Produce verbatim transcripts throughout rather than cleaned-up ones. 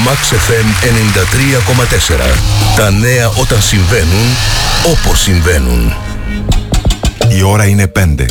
Max εφ εμ ενενήντα τρία κόμμα τέσσερα. Τα νέα όταν συμβαίνουν, όπως συμβαίνουν. Η ώρα είναι πέντε.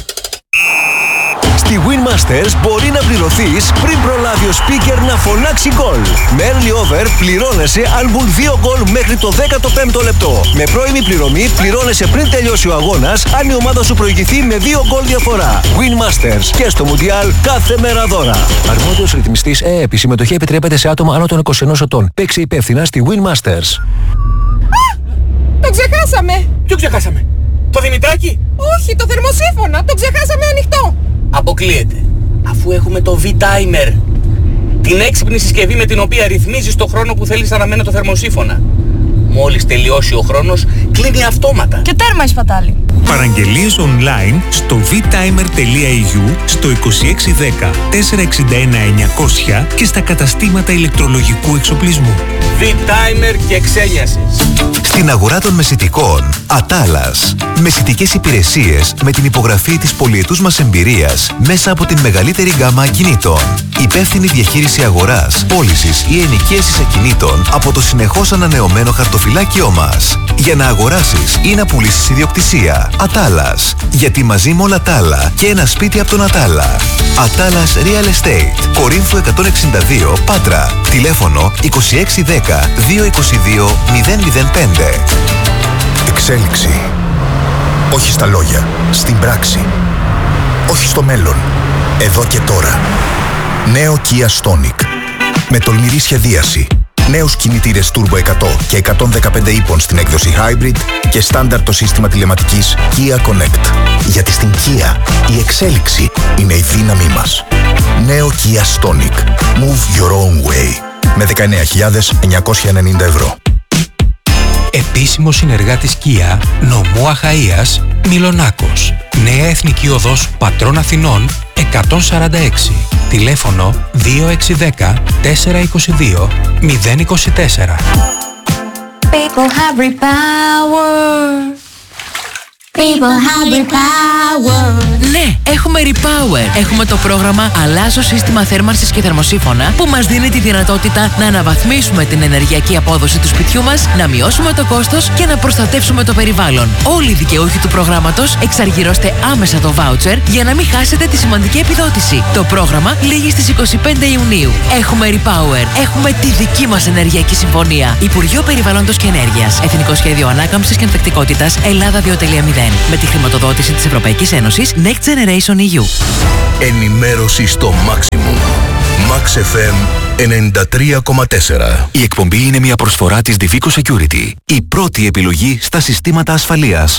Στη Winmasters μπορεί να πληρωθείς πριν προλάβει ο speaker να φωνάξει γκολ. Με early over πληρώνεσαι αν μπουν δύο γκολ μέχρι το δέκατο πέμπτο λεπτό. Με πρώιμη πληρωμή πληρώνεσαι πριν τελειώσει ο αγώνας αν η ομάδα σου προηγηθεί με δύο γκολ διαφορά. Winmasters και στο Μουντιάλ κάθε μέρα δώρα. Αρμόδιος ρυθμιστής ΕΕΠ. Η συμμετοχή επιτρέπεται σε άτομα άνω των είκοσι ενός ετών. Παίξε υπεύθυνα στη Winmasters. Α! Το ξεχάσαμε! Ποιο ξεχάσαμε? Το Δημητράκι? Όχι, το θερμοσύφωνα! Το ξεχάσαμε ανοιχτό! Αποκλείεται. Αφού έχουμε το V-Timer. Την έξυπνη συσκευή με την οποία ρυθμίζεις το χρόνο που θέλεις να αναμένει το θερμοσύφωνα. Μόλις τελειώσει ο χρόνος, κλείνει αυτόματα. Και τέρμα η σπατάλη. Παραγγελίες online στο vtimer.eu, στο είκοσι έξι δέκα τετρακόσια εξήντα ένα εννιακόσια και στα καταστήματα ηλεκτρολογικού εξοπλισμού. V-Timer και ξένιασες. Στην αγορά των μεσητικών, Ατάλας. Μεσητικές υπηρεσίες με την υπογραφή της πολυετούς μας εμπειρίας μέσα από την μεγαλύτερη γκάμα ακινήτων. Υπεύθυνη διαχείριση αγοράς, πώλησης ή ενοικίασης ακινήτων από το συνεχώς ανανεωμένο χαρτοφυλάκιό μας. Για να αγοράσεις ή να πουλήσεις ιδιοκτησία. Ατάλας. Γιατί μαζί με όλα τα άλλα και ένα σπίτι από τον Ατάλα. Ατάλας Real Estate. Κορίνθου εκατόν εξήντα δύο, Πάτρα. Τηλέφωνο είκοσι έξι δέκα διακόσια είκοσι δύο μηδέν μηδέν πέντε. Εξέλιξη. Όχι στα λόγια, στην πράξη. Όχι στο μέλλον, εδώ και τώρα. Νέο Kia Stonic. Με τολμηρή σχεδίαση. Νέους κινητήρες Turbo εκατό και εκατόν δεκαπέντε ύπων στην έκδοση Hybrid και στάνταρ το σύστημα τηλεματικής Kia Connect. Γιατί στην Kia η εξέλιξη είναι η δύναμή μας. Νέο Kia Stonic. Move your own way. Με δεκαεννέα χιλιάδες εννιακόσια ενενήντα ευρώ. Επίσημος συνεργάτης Kia, νομού Αχαΐας, Μιλονάκος. Νέα Εθνική Οδός Πατρών Αθηνών εκατόν σαράντα έξι. Τηλέφωνο δύο έξι δέκα τετρακόσια είκοσι δύο μηδέν είκοσι τέσσερα. People have repower. People have repower. Ναι, έχουμε Repower. Έχουμε το πρόγραμμα Αλλάζω σύστημα θέρμανσης και θερμοσύφωνα που μας δίνει τη δυνατότητα να αναβαθμίσουμε την ενεργειακή απόδοση του σπιτιού μας, να μειώσουμε το κόστος και να προστατεύσουμε το περιβάλλον. Όλοι οι δικαιούχοι του προγράμματος εξαργυρώστε άμεσα το voucher για να μην χάσετε τη σημαντική επιδότηση. Το πρόγραμμα λήγει στις είκοσι πέντε Ιουνίου. Έχουμε Repower. Έχουμε τη δική μας ενεργειακή συμφωνία. Υπουργείο Περιβάλλοντος και Ενέργειας. Εθνικό Σχέδιο Ανάκαμψης και Ανθεκτικότητας Ελλάδα δύο μηδέν. Με τη χρηματοδότηση της Ευρωπαϊκής Ένωσης Next Generation ι γιου. Ενημέρωση στο maximum. Max εφ εμ ενενήντα τρία κόμμα τέσσερα. Η εκπομπή είναι μια προσφορά της Divico Security. Η πρώτη επιλογή στα συστήματα ασφαλείας.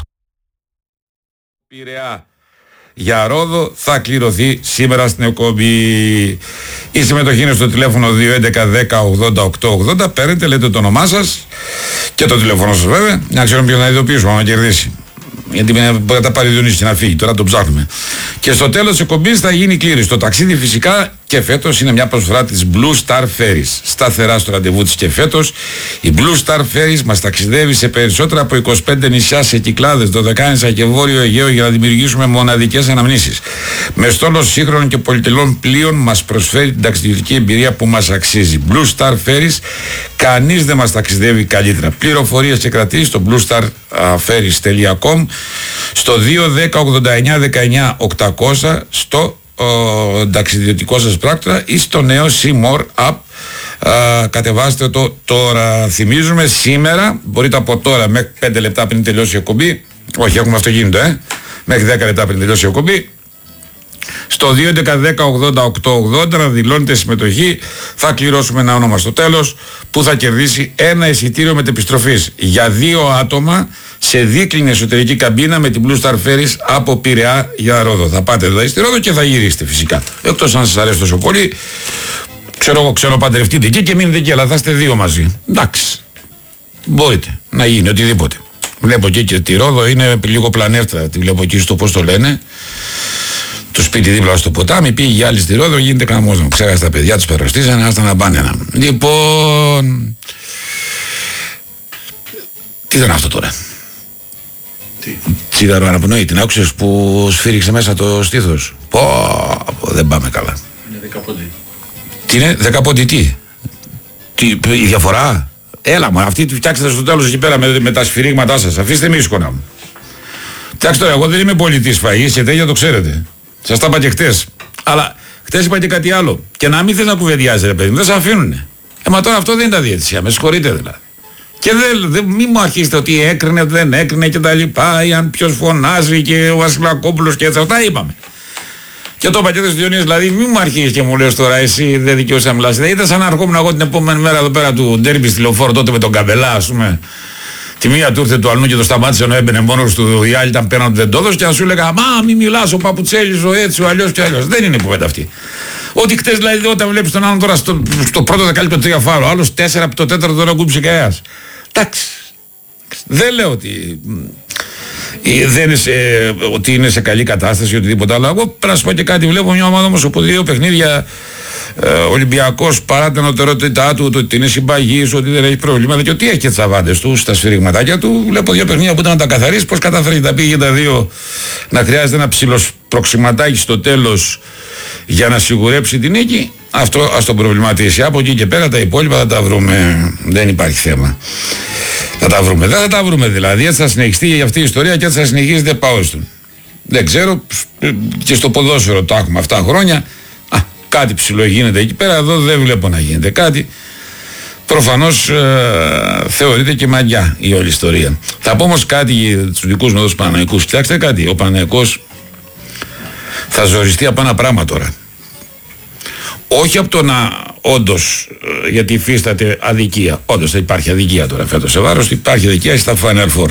Πειραιά για Ρόδο θα κληρωθεί σήμερα στην εκπομπή. Η συμμετοχή είναι στο τηλέφωνο δύο έντεκα δέκα ογδόντα οκτώ ογδόντα. Παίρνετε, λέτε το όνομά σας και το τηλέφωνο σας βέβαια. Να ξέρουμε ποιον να ειδοποιήσουμε άμα κερδίσει. Γιατί μπορεί να τα πάρει Διονύση και να φύγει, τώρα τον ψάχνουμε. Και στο τέλος της εκπομπής θα γίνει κλήρωση. Το ταξίδι φυσικά και φέτος είναι μια προσφορά της Blue Star Ferries. Σταθερά στο ραντεβού της και φέτος. Η Blue Star Ferries μας ταξιδεύει σε περισσότερα από είκοσι πέντε νησιά, σε Κυκλάδες, Δωδεκάνησα και Βόρειο Αιγαίο για να δημιουργήσουμε μοναδικές αναμνήσεις. Με στόλο σύγχρονων και πολυτελών πλοίων μας προσφέρει την ταξιδιωτική εμπειρία που μας αξίζει. Blue Star Ferries, κανείς δεν μας ταξιδεύει καλύτερα. Πληροφορίες και κρατήσεις στο blue star ferries τελεία com, στο δύο δέκα ογδόντα εννιά δεκαεννιά οκτακόσια, στο ο, ταξιδιωτικό σας πράκτορα ή στο νέο C-More App. Α, κατεβάστε το τώρα. Θυμίζουμε σήμερα, μπορείτε από τώρα μέχρι πέντε λεπτά πριν τελειώσει η εκπομπή, όχι έχουμε αυτοκίνητο ε μέχρι δέκα λεπτά πριν τελειώσει η εκπομπή, στο δύο έντεκα δέκα ογδόντα οκτώ ογδόντα να δηλώνετε συμμετοχή. Θα κληρώσουμε ένα όνομα στο τέλος που θα κερδίσει ένα εισιτήριο μετεπιστροφής για δύο άτομα σε δίκλινη εσωτερική καμπίνα με την Blue Star Ferries από Πειραιά για Ρόδο. Θα πάτε δηλαδή στη Ρόδο και θα γυρίσετε φυσικά. Εκτός αν σας αρέσει τόσο πολύ, ξέρω εγώ, ξέρω παντρευτείτε εκεί και μείνετε εκεί, αλλά θα είστε δύο μαζί. Εντάξει. Μπορείτε να γίνει οτιδήποτε. Βλέπω εκεί και τη Ρόδο, είναι λίγο πλανεύτρα. Τη βλέπω εκεί στο πώς το λένε. Το σπίτι δίπλα στο ποτάμι, πήγε η άλλη στη Ρόδο, γίνεται καμός. Ξέχασε τα παιδιά τους, περαστήσανε, άστα να πάνε ένα. Λοιπόν. Τι ήταν αυτό τώρα? Τι? Τσιγάρο αναπνοή, την άκουσες που σφύριξε μέσα το στήθος? Πω, πω, δεν πάμε καλά. Είναι δεκαπόντι. Τι είναι, δεκαπόντι τι? Τι, η διαφορά. Έλα μου, αυτή τη φτιάξτε στο τέλος εκεί πέρα με, με τα σφυρίγματά σας. Αφήστε με ίσκονα μου. Κοιτάξτε τώρα, εγώ δεν είμαι πολιτής φαγής και τέτοια το ξέρετε. Σας τα είπα και χτες. Αλλά χτες είπα και κάτι άλλο. Και να μην θες να κουβεντιάζει, ρε παιδί μου, δεν σε αφήνουνε. Ε, μα τώρα αυτό δεν είναι τα διαιτησία, με συγχωρείτε δηλαδή. Και δεν, δεν, μη μου αρχίσετε ότι έκρινε, δεν έκρινε και τα λοιπά, ή αν ποιος φωνάζει και ο Βασιλακόπουλος και έτσι αυτά είπαμε. Και το πακέτο της Διονύσης, δηλαδή, μη μου αρχίσεις και μου λες τώρα, εσύ δεν δικαιούσαι να μιλάς. Δεν ήταν σαν να ερχόμουν εγώ την επόμενη μέρα εδώ πέρα του ντέρμπι στη Λεωφόρο τότε με τον Καμπελά, ας πούμε. Τη μία του ήρθε του αλλού και το σταμάτησε ενώ έμπαινε μόνος του, οι άλλοι ήταν πέραν του δεν το έδωσε και να σου έλεγα μα μη μιλάς, ο Παπουτσέλης, ο έτσι, ο αλλιώς και αλλιώς. Δεν είναι η κουβέντα αυτή. Ότι χτες δηλαδή όταν βλέπεις τον άλλον τώρα στο, στο πρώτο δεκάλεπτο τρία φάουλ, ο άλλος τέσσερα από το τέταρτο δεν ακούμπησε κανένας. Εντάξει. Δεν λέω ότι. Δεν είναι σε, ότι είναι σε καλή κατάσταση ή οτιδήποτε άλλο. Εγώ πρέπει να σου πω και κάτι. Βλέπω μια ομάδα όμως από δύο παιχνίδια ε, Ολυμπιακός παρά την ανωτερότητά του, ότι είναι συμπαγής, ότι δεν έχει προβλήματα και ότι έχει και τις αβάντες του στα σφυριγματάκια του. Βλέπω δύο παιχνίδια που ήταν να τα καθαρίσει. Πώς κατάφερε τα πήγε τα δύο να χρειάζεται ένα ψιλοσπροξηματάκι στο τέλος για να σιγουρέψει την νίκη. Αυτό ας τον προβληματίσει. Από εκεί και πέρα τα υπόλοιπα θα τα βρούμε. Δεν υπάρχει θέμα. Θα τα βρούμε. Δεν θα τα βρούμε δηλαδή. Έτσι θα συνεχιστεί αυτή η ιστορία και έτσι θα συνεχίζεται πάω του. Δεν ξέρω. Και στο ποδόσφαιρο το έχουμε αυτά χρόνια. Α, κάτι ψηλό γίνεται εκεί πέρα. Εδώ δεν βλέπω να γίνεται κάτι. Προφανώς ε, θεωρείται και μαγιά η όλη ιστορία. Θα πω όμως κάτι για τους δικούς μου εδώ στους Παναθηναϊκούς. Κοιτάξτε κάτι. Ο Παναθηναϊκός θα ζοριστεί από ένα πράγμα τώρα. Όχι από το να όντως, γιατί υφίσταται αδικία. Όντως θα υπάρχει αδικία τώρα φέτος σε βάρος, υπάρχει αδικία στα Final Four.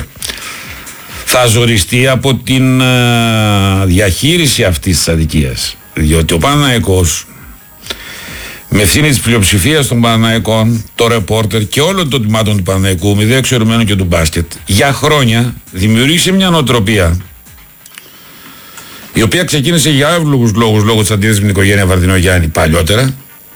Θα ζοριστεί από την α, διαχείριση αυτής της αδικίας. Διότι ο Παναθηναϊκός, με ευθύνη της πλειοψηφίας των Παναθηναϊκών, το ρεπόρτερ και όλων των τμήματων του Παναθηναϊκού, μη δε εξαιρουμένου και του μπάσκετ, για χρόνια δημιουργήσε μια νοοτροπία η οποία ξεκίνησε για εύλογους λόγους, λόγω της αντίθεσης με την οικογένεια Βαρδινογιάννη παλιότερα,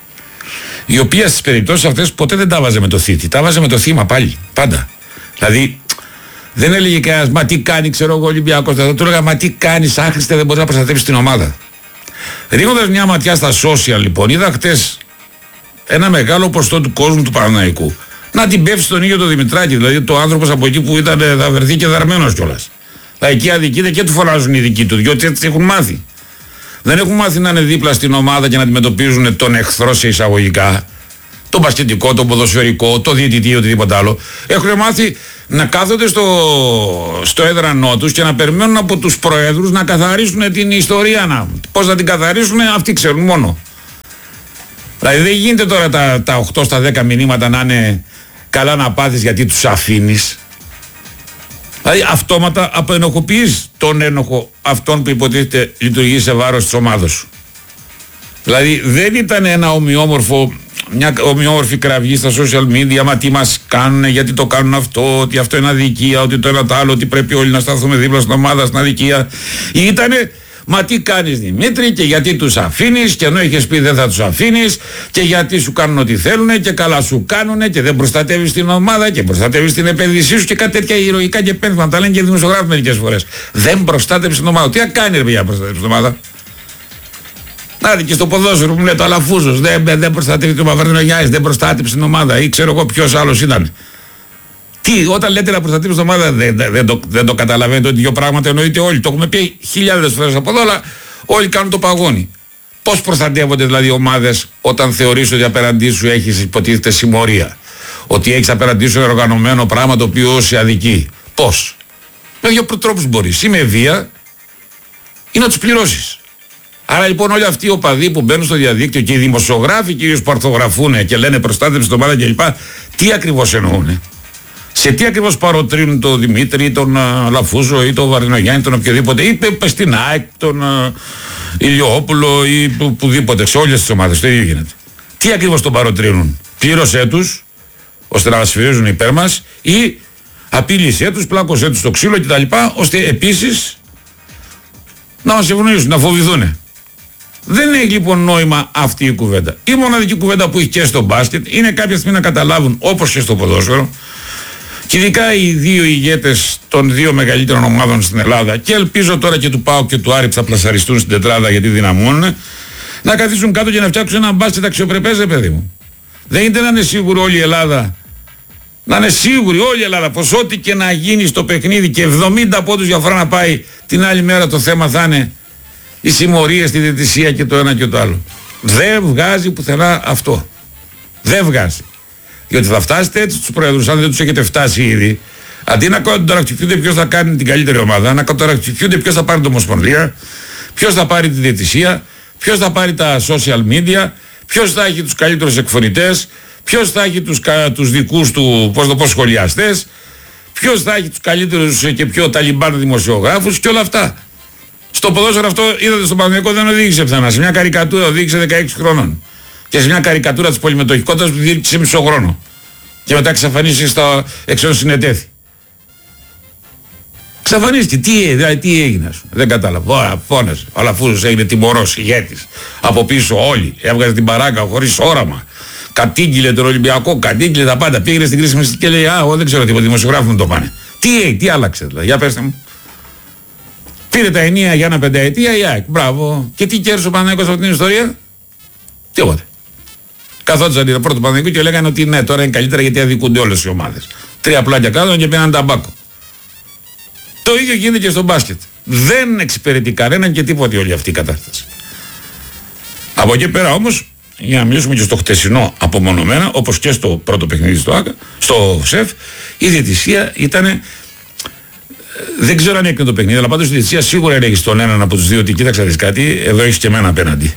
η οποία στις περιπτώσεις αυτές ποτέ δεν τα βάζε με το θήτη, τα βάζε με το θύμα πάλι, πάντα. Δηλαδή, δεν έλεγε κανένας, μα τι κάνει, ξέρω εγώ, Ολυμπιακός, θα του έλεγα, μα τι κάνεις, άχρηστε, δεν μπορεί να προστατεύσει την ομάδα. Ρίχνοντας μια ματιά στα social, λοιπόν, είδα χτες ένα μεγάλο ποσοστό του κόσμου του Παναθηναϊκού να την πέφτει στον ίδιο το Δημητράκη, δηλαδή το άνθρωπος από εκεί που ήταν, θα βρεθεί και δαρμένος κιόλας. Εκεί αδικείται και του φωνάζουν οι δικοί του, διότι έτσι έχουν μάθει. Δεν έχουν μάθει να είναι δίπλα στην ομάδα και να αντιμετωπίζουν τον εχθρό σε εισαγωγικά, τον μπασκετικό, τον ποδοσφαιρικό, το διαιτητή ή οτιδήποτε άλλο. Έχουν μάθει να κάθονται στο, στο έδρανό τους και να περιμένουν από τους προέδρους να καθαρίσουν την ιστορία. Να, πώς να την καθαρίσουν, αυτοί ξέρουν μόνο. Δηλαδή δεν γίνεται τώρα τα, τα οκτώ στα δέκα μηνύματα να είναι καλά να πάθεις γιατί τους αφήνεις. Δηλαδή αυτόματα αποενοχοποιείς τον ένοχο αυτόν που υποτίθεται λειτουργεί σε βάρος της ομάδας σου. Δηλαδή δεν ήταν ένα ομοιόμορφο, μια ομοιόμορφη κραυγή στα social media, μα τι μας κάνουν, γιατί το κάνουν αυτό, ότι αυτό είναι αδικία, ότι το ένα το άλλο, ότι πρέπει όλοι να σταθούμε δίπλα στην ομάδα, στην αδικία. Ήτανε, μα τι κάνεις Δημήτρη και γιατί τους αφήνεις και ενώ είχες πει δεν θα τους αφήνεις και γιατί σου κάνουν ό,τι θέλουν και καλά σου κάνουν και δεν προστατεύεις την ομάδα και προστατεύεις την επένδυσή σου και κάτι τέτοια ηρωικά και πένθυμα. Τα λένε και οι δημοσιογράφοι μερικές φορές. Δεν προστάτευσες την ομάδα. Τι θα κάνει ρε παιδιά προστατεύεις την ομάδα. Να και στο ποδόσφαιρο μου λέει το Αλαφούζος. Δεν, δεν προστατεύει τον Παπαδρινογιάννης, δεν προστάτεψε την ομάδα ή ξέρω εγώ ποιος άλλος ήταν. Τι, όταν λέτε να προστατεύει την ομάδα, δεν, δεν, δεν, το, δεν το καταλαβαίνετε ότι δύο πράγματα εννοείται όλοι. Το έχουμε πει χιλιάδες φορές από εδώ, αλλά όλοι κάνουν το παγόνι. Πώς προστατεύονται δηλαδή οι ομάδες όταν θεωρείς ότι απέναντί σου έχεις υποτίθεται συμμορία, ότι έχεις απέναντί σου οργανωμένο πράγμα το οποίο σε αδικεί. Πώς? Με δύο τρόπους μπορείς. Ή με βία ή να τους πληρώσεις. Άρα λοιπόν όλοι αυτοί οι οπαδοί που μπαίνουν στο διαδίκτυο και οι δημοσιογράφοι κυρίως που αρθογραφούν και λένε προστάτευση στην ομάδα κλπ. Τι ακριβώς εννοούν? Σε τι ακριβώς παροτρύνουν τον Δημήτρη ή τον uh, Λαφούζο ή τον Βαρδινογιάννη, τον οποιοδήποτε, ή στην ΑΕΚ, τον uh, Ηλιόπουλο ή που, πουδήποτε, σε όλες τις ομάδες, το ίδιο γίνεται. Τι ακριβώς τον παροτρύνουν? Πλήρωσέ τους ώστε να μας σφυρίζουν υπέρ μας ή απείλησέ τους, πλάκωσέ τους στο ξύλο κτλ. Ώστε επίσης να μας ευνοήσουν, να φοβηθούν. Δεν έχει λοιπόν νόημα αυτή η κουβέντα. Η μοναδική κουβέντα που έχει και στο μπάσκετ είναι κάποια στιγμή να καταλάβουν, όπως και στο ποδόσφαιρο, και ειδικά οι δύο ηγέτες των δύο μεγαλύτερων ομάδων στην Ελλάδα, και ελπίζω τώρα και του ΠΑΟΚ και του Άρη που θα πλασαριστούν στην τετράδα γιατί δυναμώνουν, να καθίσουν κάτω και να φτιάξουν ένα μπάσκετ αξιοπρεπές, παιδί μου. Δεν είναι να είναι σίγουρη όλη η Ελλάδα. Να είναι σίγουρη όλη η Ελλάδα πως ό,τι και να γίνει στο παιχνίδι και εβδομήντα πόντους διαφορά να πάει, την άλλη μέρα το θέμα θα είναι οι συμμορίες στη διαιτησία και το ένα και το άλλο. Δεν βγάζει πουθενά αυτό. Δεν βγάζει. Γιατί θα φτάσετε έτσι στους πρόεδρους, αν δεν τους έχετε φτάσει ήδη, αντί να κατορακτηθούνται ποιος θα κάνει την καλύτερη ομάδα, να κατορακτηθούνται ποιος θα πάρει την Ομοσπονδία, ποιος θα πάρει τη διαιτησία, ποιος θα πάρει τα social media, ποιος θα έχει τους καλύτερους εκφωνητές, ποιος θα έχει τους, τους δικούς του, πώς το πω, σχολιαστές, ποιος θα έχει τους καλύτερους και πιο ταλιμπάν δημοσιογράφους και όλα αυτά. Στο ποδόσφαιρο αυτό, είδατε, στον Παναθηναϊκό δεν οδήγησε πουθενά. Σε μια καρικατούρα οδήγησε δεκαέξι χρόνων. Και σε μια καρικατούρα της πολυμετοχικότητας που διήρκησε μισό χρόνο. Και μετά εξαφανίστηκε στα εξών συνετέθη. Εξαφανίστηκε. Τι, δηλαδή, τι έγινε, σου. Δεν κατάλαβα. Ωραία, φώνασε. Αλλά αφού έγινε τιμωρός ηγέτης. Από πίσω όλοι. Έβγαζε την παράγκα χωρίς όραμα. Κατήγγειλε τον Ολυμπιακό, κατήγγειλε τα πάντα. Πήγαινε στην κρίση μισή και λέει: Α, εγώ δεν ξέρω τίποτα. Δημοσιογράφοι μου το πάνε. Τι, τι άλλαξε, δηλαδή. Για πέστε μου. Πήρε τα ενία για ένα πενταετία η ΑΕΚ. Μπράβο. Και τι κέρδισε ο Παναθηναϊκός από την ιστορία? Τίποτε. Καθόντουσαν το πρώτο Παναθηναϊκό και λέγανε ότι ναι, τώρα είναι καλύτερα γιατί αδικούνται όλες οι ομάδες. Τρία πλάκια κάτω και πήραν ταμπάκο. Το ίδιο γίνεται και στο μπάσκετ. Δεν εξυπηρετεί κανέναν και τίποτε όλη αυτή η κατάσταση. Από εκεί πέρα όμως, για να μιλήσουμε και στο χτεσινό απομονωμένα, όπως και στο πρώτο παιχνίδι στο ΆΚΑ, στο ΣΕΦ, η διαιτησία ήταν. Δεν ξέρω αν έκανε το παιχνίδι, αλλά πάντως η διαιτησία σίγουρα έλεγε στον έναν από τους δύο ότι κοίταξα δεις κάτι, εδώ έχεις και εμένα απέναντι.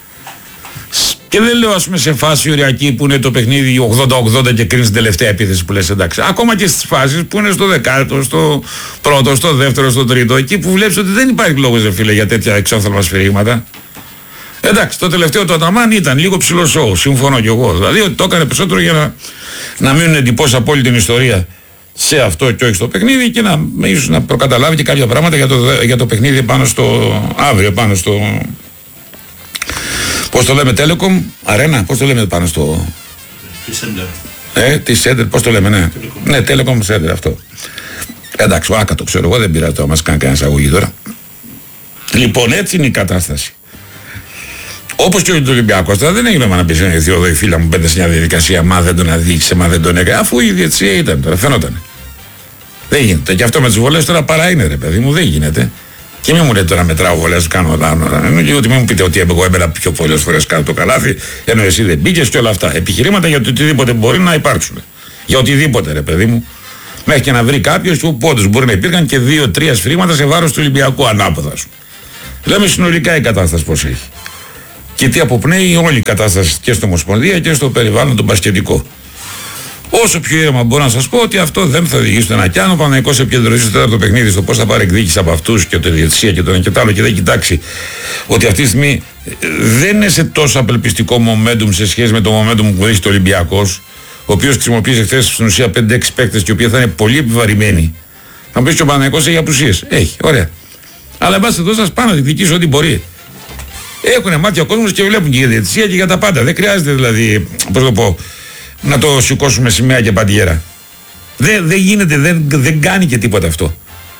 Και δεν λέω, ας πούμε, σε φάση ωριακή που είναι το παιχνίδι ογδόντα ογδόντα και κρίνεις την τελευταία επίθεση που λες εντάξει. Ακόμα και στις φάσεις που είναι στο δεκάτο, στο πρώτο, στο δεύτερο, στο τρίτο, εκεί που βλέπεις ότι δεν υπάρχει λόγος, ρε φίλε, για τέτοια εξόφθαλμα σφυρίγματα. Εντάξει, το τελευταίο το Αταμάν ήταν λίγο ψηλό σοου, συμφωνώ κι εγώ. Δηλαδή ότι το έκανε περισσότερο για να, να μείνουν εντυπώσεις από όλη την ιστορία σε αυτό και όχι στο παιχνίδι και να, ίσως να προκαταλάβει και κάποια πράγματα για το, για το παιχνίδι πάνω στο αύριο, πάνω στο. Πώς το λέμε, Telecom Arena, πώς το λέμε πάνω στο. Τη Center. Ε, τη Center, πώς το λέμε, ναι. Telecom. Ναι, Telecom Center αυτό. Εντάξει, ο Άκα το ξέρω εγώ, δεν πειράζει το να μας κάνει κανένα αγωγή τώρα. Λοιπόν, έτσι είναι η κατάσταση. Όπως και ο Ολυμπιακός, τώρα δεν έγινε να πει εδώ η φίλα μου πέντε σε μια διαδικασία, μα δεν τον αδίκησε, μα δεν τον έκανε. Αφού η διαιτησία ήταν τώρα, φαινόταν. Δεν γίνεται. Και αυτό με τις βολές τώρα παρά είναι, ρε παιδί μου, δεν γίνεται. Και μην μου λέτε τώρα μετράω βολές, κάνω δάνω. Και ότι μην μου πείτε ότι εγώ έμπαινα πιο πολλές φορές κάτω το καλάθι, ενώ εσύ δεν μπήκες και όλα αυτά. Επιχειρήματα για το οτιδήποτε μπορεί να υπάρξουν. Για οτιδήποτε, ρε παιδί μου. Μέχρι και να βρει κάποιο που πόντους μπορεί να υπήρχαν και δύο-τρία σφυρίγματα σε βάρος του Ολυμπιακού ανάποδα σου. Λέμε συνολικά η κατάσταση πώς έχει. Και τι αποπνέει όλη η κατάσταση και στο Ομοσπονδία και στο περιβάλλον το μπασκετικό. Όσο πιο ήρεμα μπορώ να σας πω ότι αυτό δεν θα οδηγήσει στο ένα κι αν ο Παναθηναϊκός επικεντρωθεί στο τέταρτο παιχνίδι, στο πώς θα πάρει εκδίκηση από αυτούς και το διαιτησία και το ένα και το άλλο και δεν κοιτάξει ότι αυτή τη στιγμή δεν είναι σε τόσο απελπιστικό momentum σε σχέση με το momentum που έχει το Ολυμπιακός, ο οποίος χρησιμοποίησε χθες στην ουσία πέντε έξι παίκτες και οι οποίοι θα είναι πολύ επιβαρημένοι. Θα μου πεις και ο Παναθηναϊκός έχει απουσίες. Έχει, ωραία. Αλλά εν πάση εδώ σας πάνε να διεκδικήσει ό,τι μπορεί. Έχουν μάτια ο κόσμος και βλέπουν και για διαιτησία και για τα πάντα. Δεν χρειάζεται δηλαδή, πώς το πω, να το σηκώσουμε σημαία και παντιέρα. Δεν, δεν γίνεται, δεν, δεν κάνει και τίποτα αυτό.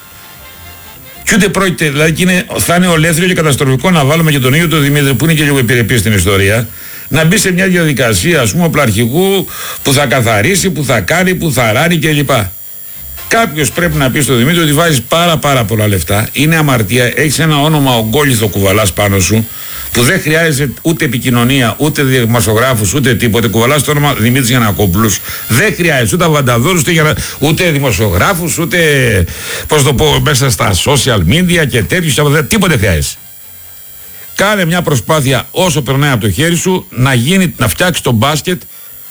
Και ούτε πρόκειται, δηλαδή είναι, θα είναι ολέθριο και καταστροφικό να βάλουμε και τον ίδιο τον Δημήτρη που είναι και λίγο επιρρεπή στην ιστορία, να μπει σε μια διαδικασία, ας πούμε, οπλαρχηγού που θα καθαρίσει, που θα κάνει, που θα ράνει κλπ. Κάποιος πρέπει να πει στον Δημήτρη ότι βάζεις πάρα πάρα πολλά λεφτά, είναι αμαρτία, έχεις ένα όνομα ογκόλιθο κουβαλάς πάνω σου, που δεν χρειάζεται ούτε επικοινωνία, ούτε δημοσιογράφους, ούτε τίποτε. Κουβαλάς το όνομα Δημήτρης Γιαννακόπουλος. Δεν χρειάζεται ούτε αβανταδόρους, ούτε, ούτε δημοσιογράφους, ούτε, πώς το πω, μέσα στα social media και τέτοιους. Τίποτε χρειάζεται. Κάνε μια προσπάθεια όσο περνάει από το χέρι σου να, γίνει, να φτιάξει το μπάσκετ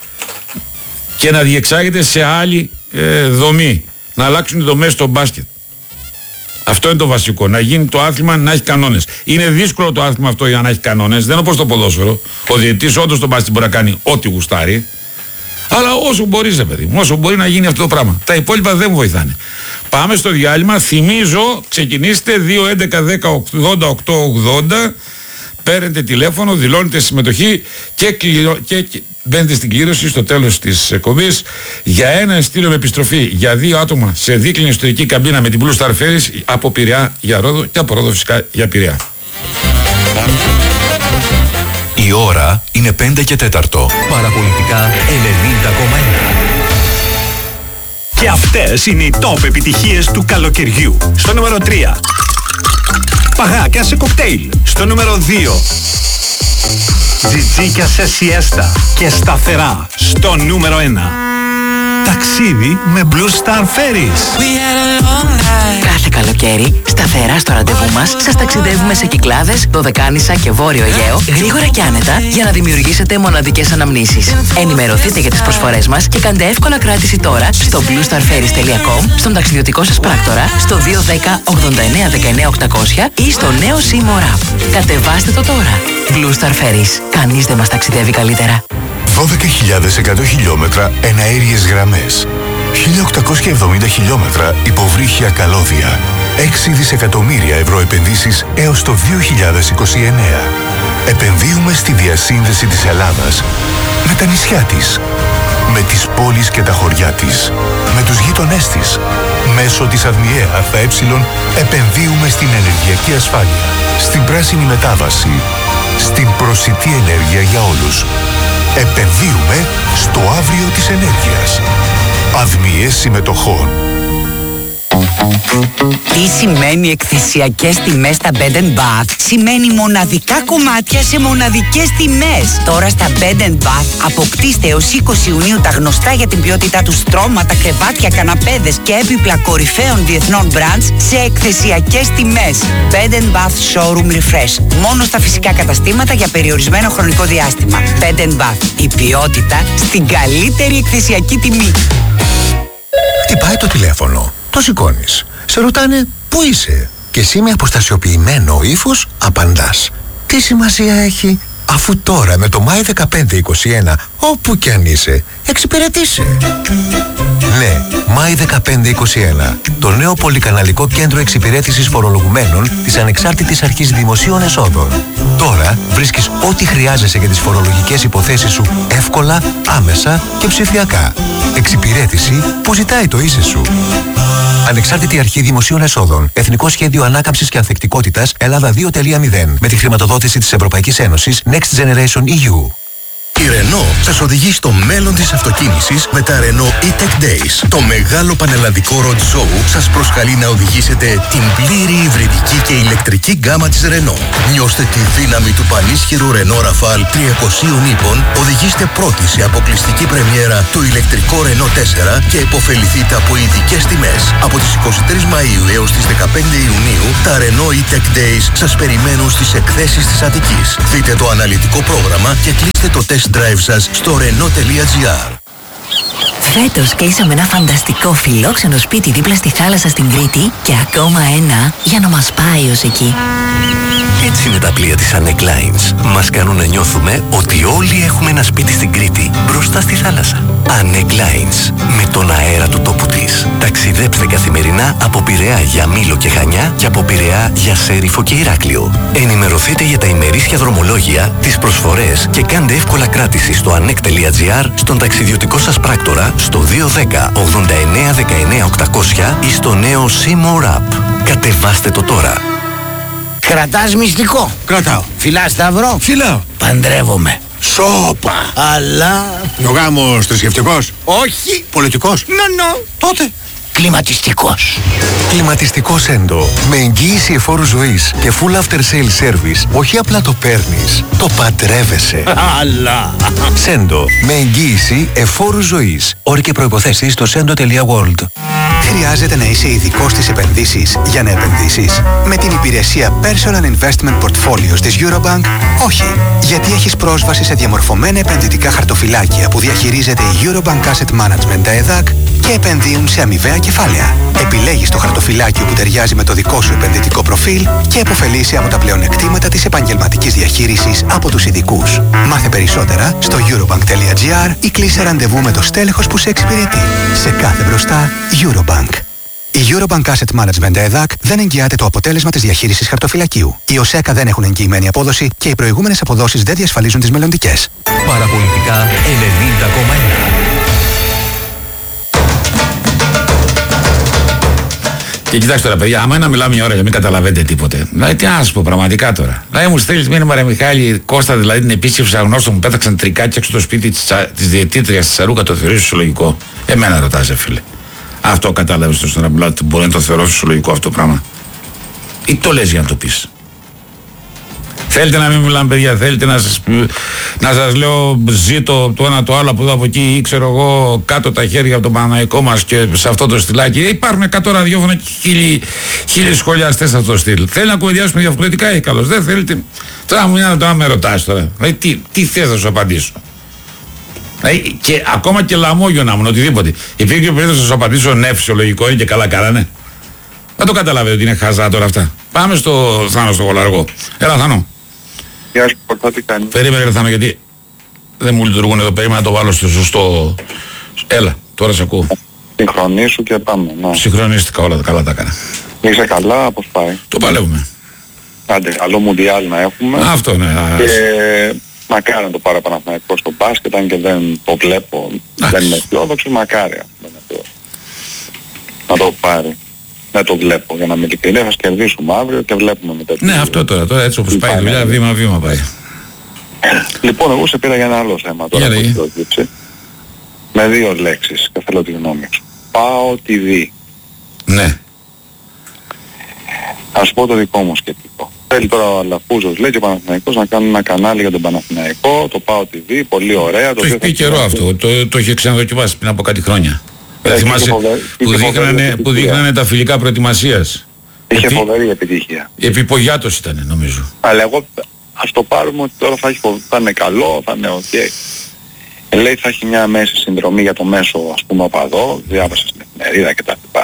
και να διεξάγεται σε άλλη ε, δομή. Να αλλάξουν οι δομές στο μπάσκετ. Αυτό είναι το βασικό. Να γίνει το άθλημα να έχει κανόνες. Είναι δύσκολο το άθλημα αυτό για να έχει κανόνες. Δεν είναι όπως το ποδόσφαιρο. Ο διαιτητής όντως τον μπάσκετ μπορεί να κάνει ό,τι γουστάρει. Αλλά όσο μπορεί, ρε παιδί μου, όσο μπορεί να γίνει αυτό το πράγμα. Τα υπόλοιπα δεν βοηθάνε. Πάμε στο διάλειμμα. Θυμίζω, ξεκινήστε δύο έντεκα δέκα ογδόντα οκτώ ογδόντα. Παίρνετε τηλέφωνο, δηλώνετε συμμετοχή και, κληρω... και μπαίνετε στην κλήρωση στο τέλος της εκπομπής για ένα ειστήριο με επιστροφή για δύο άτομα σε δίκλινη ιστορική καμπίνα με την Blue Star Ferries από Πειραιά για Ρόδο και από Ρόδο φυσικά για Πειραιά. Η ώρα είναι πέντε και τέταρτο. Παραπολιτικά. Παραπολιτικά ενενήντα κόμμα ένα. Και αυτές είναι οι top επιτυχίες του καλοκαιριού. Στο νούμερο τρία. Παγάκια σε κοκτέιλ. Στο νούμερο δύο. Τζιτζίκια σε σιέστα και σταθερά. Στο νούμερο ένα. Ταξίδι με Blue Star Ferries. Κάθε καλοκαίρι, σταθερά στο ραντεβού μας, σας ταξιδεύουμε σε Κυκλάδες, Δωδεκάνησα και Βόρειο Αιγαίο, γρήγορα και άνετα, για να δημιουργήσετε μοναδικές αναμνήσεις. Ενημερωθείτε για τις προσφορές μας και κάντε εύκολα κράτηση τώρα στο μπλου σταρ φέρις τελεία κομ, στον ταξιδιωτικό σας πράκτορα, στο δύο ένα μηδέν ογδόντα εννέα δεκαεννέα οκτακόσια ή στο νέο Seymour App. Κατεβάστε το τώρα. Blue Star Ferries. Κανείς δεν μας ταξιδεύει καλύτερα. δώδεκα χιλιάδες εκατό χιλιόμετρα εναέριες γραμμές, χίλια οκτακόσια εβδομήντα χιλιόμετρα υποβρύχια καλώδια, έξι δισεκατομμύρια ευρώ επενδύσεις έως το δύο χιλιάδες είκοσι εννέα. Επενδύουμε στη διασύνδεση της Ελλάδας με τα νησιά της, με τις πόλεις και τα χωριά της, με τους γείτονές της. Μέσω της ΑΔΜΙΕ ΑΕ επενδύουμε στην ενεργειακή ασφάλεια, στην πράσινη μετάβαση, στην προσιτή ενέργεια για όλους. Επενδύουμε στο αύριο της ενέργειας. ΑΔΜΙΕ συμμετοχών. Τι σημαίνει εκθεσιακές τιμές στα Bed and Bath? Σημαίνει μοναδικά κομμάτια σε μοναδικές τιμές. Τώρα στα Bed and Bath αποκτήστε έως είκοσι Ιουνίου τα γνωστά για την ποιότητά του στρώματα, κρεβάτια, καναπέδες και έπιπλα κορυφαίων διεθνών brands σε εκθεσιακές τιμές. Bed and Bath Showroom Refresh. Μόνο στα φυσικά καταστήματα για περιορισμένο χρονικό διάστημα. Bed and Bath. Η ποιότητα στην καλύτερη εκθεσιακή τιμή. Χτυπάει το τηλέφωνο. Το σηκώνεις. Σε ρωτάνε πού είσαι. Και εσύ με αποστασιοποιημένο ύφος απαντάς. Τι σημασία έχει, αφού τώρα με το Μάη δεκαπέντε είκοσι ένα, όπου κι αν είσαι, εξυπηρετείσαι. Ναι, Μάη δεκαπέντε είκοσι ένα. Το νέο πολυκαναλικό κέντρο εξυπηρέτησης φορολογουμένων της Ανεξάρτητης Αρχής Δημοσίων Εσόδων. Τώρα βρίσκεις ό,τι χρειάζεσαι για τις φορολογικές υποθέσεις σου εύκολα, άμεσα και ψηφιακά. Εξυπηρέτηση που ζητάει το ίσες σου. Ανεξάρτητη Αρχή Δημοσίων Εσόδων. Εθνικό Σχέδιο Ανάκαμψης και Ανθεκτικότητας Ελλάδα δύο κόμμα μηδέν. Με τη χρηματοδότηση της Ευρωπαϊκής Ένωσης Next Generation ι γιου. Η Renault σας οδηγεί στο μέλλον της αυτοκίνησης με τα Renault E-Tech Days. Το μεγάλο πανελλαδικό road show σας προσκαλεί να οδηγήσετε την πλήρη υβριδική και ηλεκτρική γκάμα της Renault. Νιώστε τη δύναμη του πανίσχυρου Renault Rafale τριακοσίων ύπων, οδηγήστε πρώτοι σε αποκλειστική πρεμιέρα το ηλεκτρικό Renault τέσσερα και επωφεληθείτε από ειδικές τιμές. Από τις είκοσι τρεις Μαΐου έως τις δεκαπέντε Ιουνίου, τα Renault E-Tech Days σας περιμένουν στις εκθέσεις της Αττικής. Δείτε το αναλυτικό πρόγραμμα και κλείστε το test drive σας στο renault τελεία gr. Φέτος κλείσαμε ένα φανταστικό φιλόξενο σπίτι δίπλα στη θάλασσα στην Κρήτη και ακόμα ένα για να μας πάει ως εκεί. Έτσι είναι τα πλοία της Anec Lines. Μας κάνουν να νιώθουμε ότι όλοι έχουμε ένα σπίτι στην Κρήτη μπροστά στη θάλασσα. Anec Lines. Με τον αέρα του τόπου της. Ταξιδέψτε καθημερινά από Πειραιά για Μήλο και Χανιά και από Πειραιά για Σέριφο και Ηράκλειο. Ενημερωθείτε για τα ημερήσια δρομολόγια, τις προσφορές και κάντε εύκολα κράτηση στο anec τελεία gr, στον ταξιδιωτικό σας πράκτορα, στο δύο ένα μηδέν ογδόντα εννέα δεκαεννέα οκτακόσια ή στο νέο Seymour App. Κατεβάστε το τώρα. Κρατάς μυστικό. Κρατάω. Φιλάς σταυρό. Φιλάω. Παντρεύομαι. Σόπα. Αλλά... Ο γάμος θρησκευτικός. Όχι. Πολιτικός. Νο, νο. Τότε. Κλιματιστικός. Κλιματιστικό Σέντο. Με εγγύηση εφόρου ζωής και full after sale service. Όχι απλά το παίρνεις, το παντρεύεσαι. Αλλά. Σέντο. Με εγγύηση εφόρου ζωής. Όροι και προϋποθέσεις στο σέντο τελεία world. Χρειάζεται να είσαι ειδικός στις επενδύσεις για να επενδύσεις? Με την υπηρεσία Personal Investment Portfolios της Eurobank, όχι. Γιατί έχεις πρόσβαση σε διαμορφωμένα επενδυτικά χαρτοφυλάκια που διαχειρίζεται η Eurobank Asset Management ΕΔΑΚ και επενδύουν σε αμοιβαία κεφάλαια. Επιλέγεις το χαρτοφυλάκιο που ταιριάζει με το δικό σου επενδυτικό προφίλ και επωφελείσαι από τα πλεονεκτήματα της επαγγελματικής διαχείρισης από τους ειδικούς. Μάθε περισσότερα στο eurobank τελεία gr ή κλείσε ραντεβού με το στέλεχος που σε εξυπηρετεί. Σε κάθε μπροστά, Eurobank. Η Eurobank Asset Management ΕΔΑΚ δεν εγγυάται το αποτέλεσμα της διαχείρισης χαρτοφυλακίου. Οι ΟΣΕΚΑ δεν έχουν εγγυημένη απόδοση και οι προηγούμενες αποδόσεις δεν διασφαλίζουν τις μελλοντικές. Παραπολιτικά ενενήντα κόμμα ένα. Και κοιτάξτε τώρα, παιδιά, άμα ένα μιλάμε μια ώρα και μην καταλαβαίνετε τίποτε. Δηλαδή, τι να σου πω πραγματικά τώρα. Δηλαδή, μου στέλνει μήνυμα, ρε Μιχάλη Κώστα, δηλαδή την επίσκεψη αγνώστων μου πέταξαν τρικάκι έξω το σπίτι τη διαιτήτρια τη Τσαρούκα, το θεωρεί φυσιολογικό. Εμένα ρωτάζε, φίλε. Αυτό κατάλαβε το στον Αμπλά, ότι μπορεί να το θεωρώ φυσιολογικό αυτό το πράγμα. Ή το λες για να το πει. Θέλετε να μην μιλάμε, παιδιά, θέλετε να σας, να σας λέω ζήτω το ένα το άλλο από εδώ από εκεί ή ξέρω εγώ κάτω τα χέρια από τον Παναθηναϊκό μας και σε αυτό το στυλάκι. Υπάρχουν εκατό ραδιόφωνα και χίλιοι, χίλιοι σχολιαστές σε αυτό το στυλ. Θέλει να κουβεντιάσουμε διαφορετικά ή καλώς. Δεν θέλετε. Τώρα μου είναι να με ρωτάς τώρα. Δηλαδή, τι, τι θες να σου απαντήσω. Δηλαδή, και ακόμα και λαμόγιο να ήμουν οτιδήποτε. Υπήρχε και περίπτωση να σου απαντήσω ναι, φυσιολογικό είναι και καλά κάνανε. Δεν το καταλαβαίνω ότι είναι χαζά τώρα αυτά. Πάμε στο Θάνο στο Κολαργό. Έλα Θάνο. Γεια σου, Κορτά, τι κάνεις. Περίμενε ρε Θάνο, γιατί δεν μου λειτουργούν εδώ. Περίμενα να το βάλω στο σωστό. Έλα, τώρα σε ακούω. Συγχρονίσου και πάμε. Ναι. Συγχρονίστηκα, όλα καλά τα έκανα. Είσαι καλά, πώς πάει. Το παλεύουμε. Άντε, καλό μουντιάλ να έχουμε. Αυτό ναι. Και μακάρι να το πάρει ο Παναθηναϊκός στο μπάσκετ, αν και δεν το βλέπω. Άς. Δεν είναι αισιόδοξο, μακάρι να το πάρει. Δεν το βλέπω, για να με ειλικρινές, θα κερδίσουμε αύριο και βλέπουμε μετά. Ναι, αυτό τώρα, τώρα έτσι όπως πάει η δουλειά, βήμα-βήμα πάει. Λοιπόν, εγώ σε πήρα για ένα άλλο θέμα τώρα. Για το με δύο λέξεις και θέλω τη γνώμη σου. Πάω τι βι. Ναι. Ας πω το δικό μου σκεπτικό. Θέλει τώρα ο Αλαφούζος, λέει, και ο Παναθηναϊκός να κάνει ένα κανάλι για τον Παναθηναϊκό, το Πάω τι βι, πολύ ωραία. Το, το έχει πει καιρό αυτό, το, το είχε ξαναδοκιμάσει πριν από κάτι χρόνια. Ε, θυμάσαι που δείχνανε, που δείχνανε τα φιλικά προετοιμασίας. Είχε Επί... φοβερή επιτυχία. Επιπογιάτος ήταν νομίζω. Αλλά εγώ ας το πάρουμε ότι τώρα θα, έχει, θα είναι καλό, θα είναι οκ. Okay. Ε, λέει θα έχει μια μέση συνδρομή για το μέσο ας πούμε οπαδό, διάβασα στην εφημερίδα κτλ.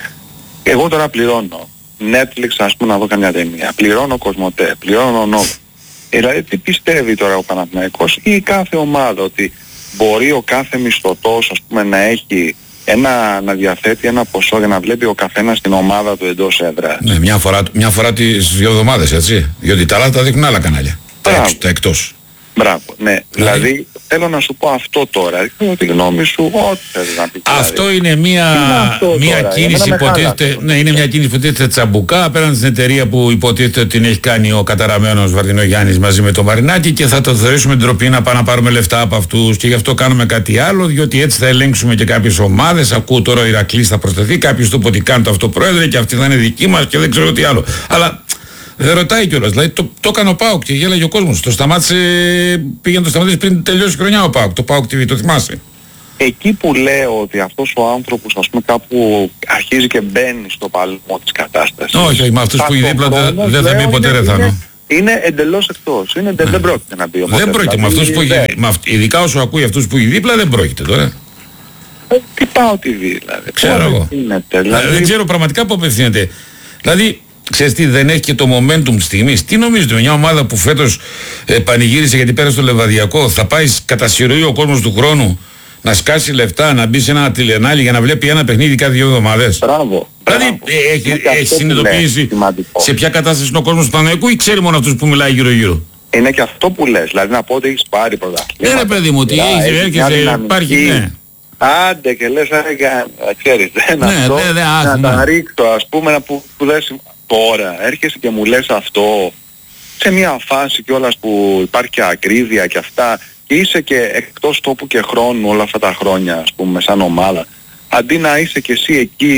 Εγώ τώρα πληρώνω Netflix ας πούμε να δω καμιά ταινία. Πληρώνω Κοσμοτέ, πληρώνω Νόβα. Ε, δηλαδή τι πιστεύει τώρα ο Παναθηναϊκός ή η κάθε ομάδα ότι μπορεί ο κάθε μισθωτός ας πούμε να έχει ένα, να διαθέτει ένα ποσό για να βλέπει ο καθένας την ομάδα του εντός έδρας. Ναι, μια φορά, μια φορά τις δύο εβδομάδες, έτσι. Διότι τα άλλα τα δείχνουν άλλα κανάλια. Τα, έξω, τα εκτός. Μπράβο, ναι. Δηλαδή, δηλαδή θέλω να σου πω αυτό τώρα. Θέλω τη γνώμη σου, ό,τι θες να πεις. Αυτό δηλαδή. είναι μια, είναι μια κίνηση υποτίθεται, ναι, είναι μια κίνηση υποτίθεται τσαμπουκά απέναντι στην εταιρεία που υποτίθεται ότι την έχει κάνει ο καταραμένος Βαρδινογιάννης μαζί με τον Μαρινάκη και θα το θεωρήσουμε ντροπή να πάμε να πάρουμε λεφτά από αυτούς και γι' αυτό κάνουμε κάτι άλλο, διότι έτσι θα ελέγξουμε και κάποιες ομάδες. Ακούω τώρα ο Ηρακλής θα προσθεθεί, κάποιος του είπε ότι κάνει το αυτοπρόεδρε και αυτή θα είναι δική μας και δεν ξέρω τι άλλο. Αλλά δεν ρωτάει κιόλας. Δηλαδή το, το έκανε ο ΠΑΟΚ και γέλαγε ο κόσμος. Το σταμάτησε, πήγαινε το σταματήσει πριν τελειώσει η χρονιά ο ΠΑΟΚ. Το ΠΑΟΚ τι βι, το θυμάσαι. Εκεί που λέω ότι αυτός ο άνθρωπος ας πούμε κάπου αρχίζει και μπαίνει στο παλμό της κατάστασης. Όχι, όχι, με αυτούς που είναι δίπλα δεν δε θα μπει ποτέ ρε Θάνο. Είναι, είναι εντελώς εκτός. Είναι, ναι. Δεν πρόκειται να μπει ο Δεν πρόκειται. Με αυτούς που ειδικά όσο ακούει αυτούς που είναι δίπλα δεν πρόκειται τώρα. Ε, τι πάω τι βι δηλαδή. Ξέρω εγώ. Δηλαδή... Δεν ξέρω πραγματικά που απευθύνεται. Δηλαδή ξέρεις τι, δεν έχει και το momentum στιγμής. Τι νομίζετε, μια ομάδα που φέτος ε, πανηγύρισε γιατί πέρασε το Λεβαδιακό, θα πάει κατά συρροή ο κόσμος του χρόνου να σκάσει λεφτά, να μπει σε ένα τηλενάλι για να βλέπει ένα παιχνίδι κάθε δύο εβδομάδες. Μπράβο. Δηλαδή ε, έχει, έχει συνειδητοποιήσει σε ποια κατάσταση είναι ο κόσμος του Παναθηναϊκού ή ξέρει μόνο αυτούς που μιλάει γύρω-γύρω. Είναι και αυτό που λες, δηλαδή να πω ότι έχεις πάρει πρωταθλήματα. Ναι ρε παιδί μου, ότι έρχεσαι, υπάρχει, ναι. Άντε και λες, ξέρεις, δεν ναι, αυτό, δε, δε, να ναι. τα ρίξω ας πούμε, που, που λες τώρα, έρχεσαι και μου λες αυτό σε μια φάση κιόλας που υπάρχει και ακρίβεια και αυτά και είσαι και εκτός τόπου και χρόνου όλα αυτά τα χρόνια ας πούμε σαν ομάδα, αντί να είσαι και εσύ εκεί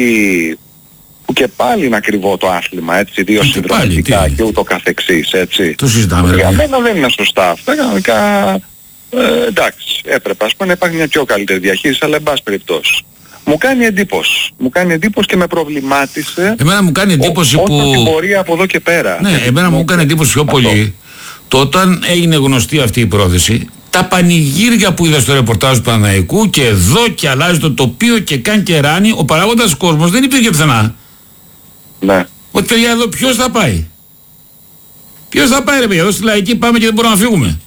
που και πάλι είναι ακριβό το άθλημα, έτσι, δύο συνδρομητικά και ούτω καθεξής, έτσι. Το συζητάμε. Για μένα δεν είναι σωστά αυτά, κανονικά ε, εντάξει, έπρεπε ας πούμε να υπάρχει μια πιο καλύτερη διαχείριση, αλλά εν πάση περιπτώσει. Μου κάνει εντύπωση. Μου κάνει εντύπωση και με προβλημάτισε. Εμένα μου κάνει εντύπωση που... την πορεία από εδώ και πέρα. Ναι, εμένα μου κάνει εντύπωση πιο πολύ το όταν έγινε γνωστή αυτή η πρόθεση, τα πανηγύρια που είδα στο ρεπορτάζ του Παναθηναϊκού και εδώ και αλλάζει το τοπίο και κάνει και ράνει, ο παράγοντας κόσμος δεν υπήρχε πουθενά. Ναι. Ότι παιδιά εδώ ποιος θα πάει. Ποιος θα πάει ρε παιδιά, εδώ στη Λαϊκή πάμε και δεν μπορούμε να φύγουμε.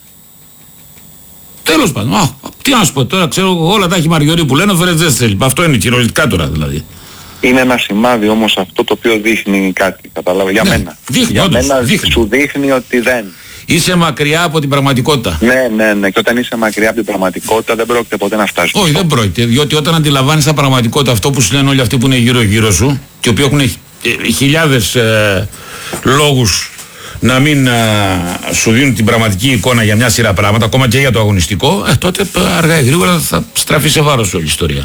Τέλος πάντων, α, τι να σου πω τώρα, ξέρω όλα τα έχει Μαριωρή που λένε, φέρε δεν θέλει. Αυτό είναι κυριολεκτικά τώρα δηλαδή. Είναι ένα σημάδι όμως αυτό το οποίο δείχνει κάτι, καταλάβω, για ναι, μένα. Δείχνει, για όντως, μένα δείχνει. Σου δείχνει ότι δεν. Είσαι μακριά από την πραγματικότητα. Ναι, ναι, ναι. Και όταν είσαι μακριά από την πραγματικότητα δεν πρόκειται ποτέ να φτάσεις. Όχι, δεν πρόκειται. Διότι όταν αντιλαμβάνεις τα πραγματικότητα αυτό που σου λένε όλοι αυτοί που είναι γύρω-γύρω σου και οι οποίοι έχουν ε, χιλιάδες ε, λόγους να μην ε, σου δίνουν την πραγματική εικόνα για μια σειρά πράγματα, ακόμα και για το αγωνιστικό, ε, τότε αργά ή γρήγορα θα στραφεί σε βάρος όλη η ιστορία.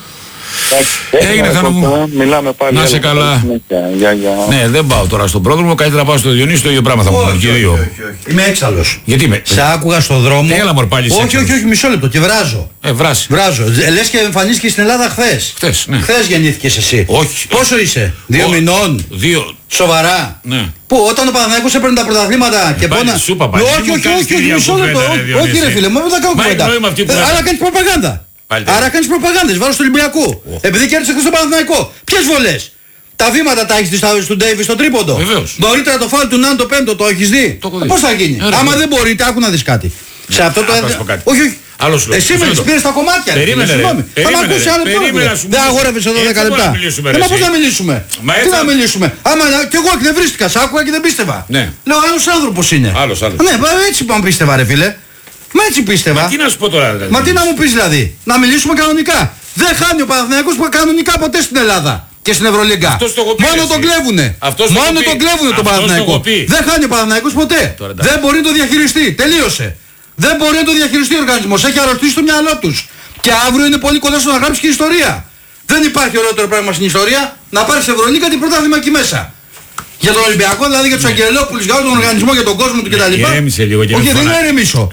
Έγινε Θάνο μου. Μιλάμε πάλι. Να σε καλά. Για, για... Ναι, δεν πάω τώρα στον πρόδρομο, καλύτερα πάω στο Διονύση, το ίδιο πράγμα θα μου πούνε και οι δύο. Όχι, όχι, όχι. Είμαι έξαλλος. Γιατί με... Σε άκουγα στο δρόμο. Έλα μωρ πάλι. Όχι, όχι, όχι, μισό λεπτό και βράζω. Ε, βράζει. Βράζω. Λες και εμφανίστηκε στην Ελλάδα χθες. Χθες, ναι. Χθες γεννήθηκες εσύ. Όχι. Πόσο είσαι? Δύο μηνών. Δύο. Σοβαρά. Ναι. Που όταν ο Παναθηναϊκός έπαιρνε τα πρωταθλήματα και πόνα. Σου είπα, όχι, όχι, όχι, μισό λεπτό. Όχι, ρε φίλε, μόνο δεν κάνω κουβέντα. Άρα κάνεις προπαγάνδα. Άρα κάνεις προπαγάνδες, βάρος του Ολυμπιακού. Επειδή κέρδισε χθες τον Παναθηναϊκό. Ποιες βολές? Τα βήματα τα έχεις δει στον Ντέιβις στο τρίποντο. Βεβαίως. Νωρίτερα το φάουλ του Ναν το πέμπτο το έχεις δει. Πώς θα γίνει? Άρα, άμα δεν μπορείτε, άκου να δεις κάτι. Σε αυτό το έδρα. Όχι, όχι. Άλλος Εσύ με τις πήρες τα κομμάτια. Περίμενε, ρε. Θα μ' ακούσει άλλο πρόβλημα. Δεν αγόρευες εδώ δέκα λεπτά. Δεν πώς να μιλήσουμε. Τι να μιλήσουμε. Άμα κι εγώ εκνευρίστηκα, σ' άκουγα και δεν πίστευα. Λέω άλλος άνθρωπος είναι. Άλλος, άλλος. Ναι, έτσι είπαμε πίστευα ρε φίλε. Μα έτσι πίστευα. Μα τι να σου πω τώρα δηλαδή. Μα τι να μου πεις δηλαδή. Να μιλήσουμε κανονικά. Δεν χάνει ο Παναθηναϊκός κανονικά ποτέ στην Ελλάδα και στην Ευρωλίγκα. Μόνο τον κλέβουνε. Μόνο τον κλέβουνε τον Παναθηναϊκό. Δεν χάνει ο Παναθηναϊκός ποτέ. Δεν μπορεί να το διαχειριστεί. Τελείωσε. Δεν μπορεί να το διαχειριστεί ο οργανισμός. Έχει αρρωστήσει το μυαλό τους. Και αύριο είναι πολύ κοντά στο να γράψει και ιστορία. Δεν υπάρχει ωραιότερο πράγμα στην ιστορία να πάρεις Ευρωλίγκα την πρωτάθλημα εκεί μέσα. Για τον Ολυμπιακό, δηλαδή για τους Αγγελόπουλους, για όλο τον οργανισμό, για τον κόσμο του κτλ. Ηρέμησε λίγο και όχι, δεν είναι ηρεμήσω.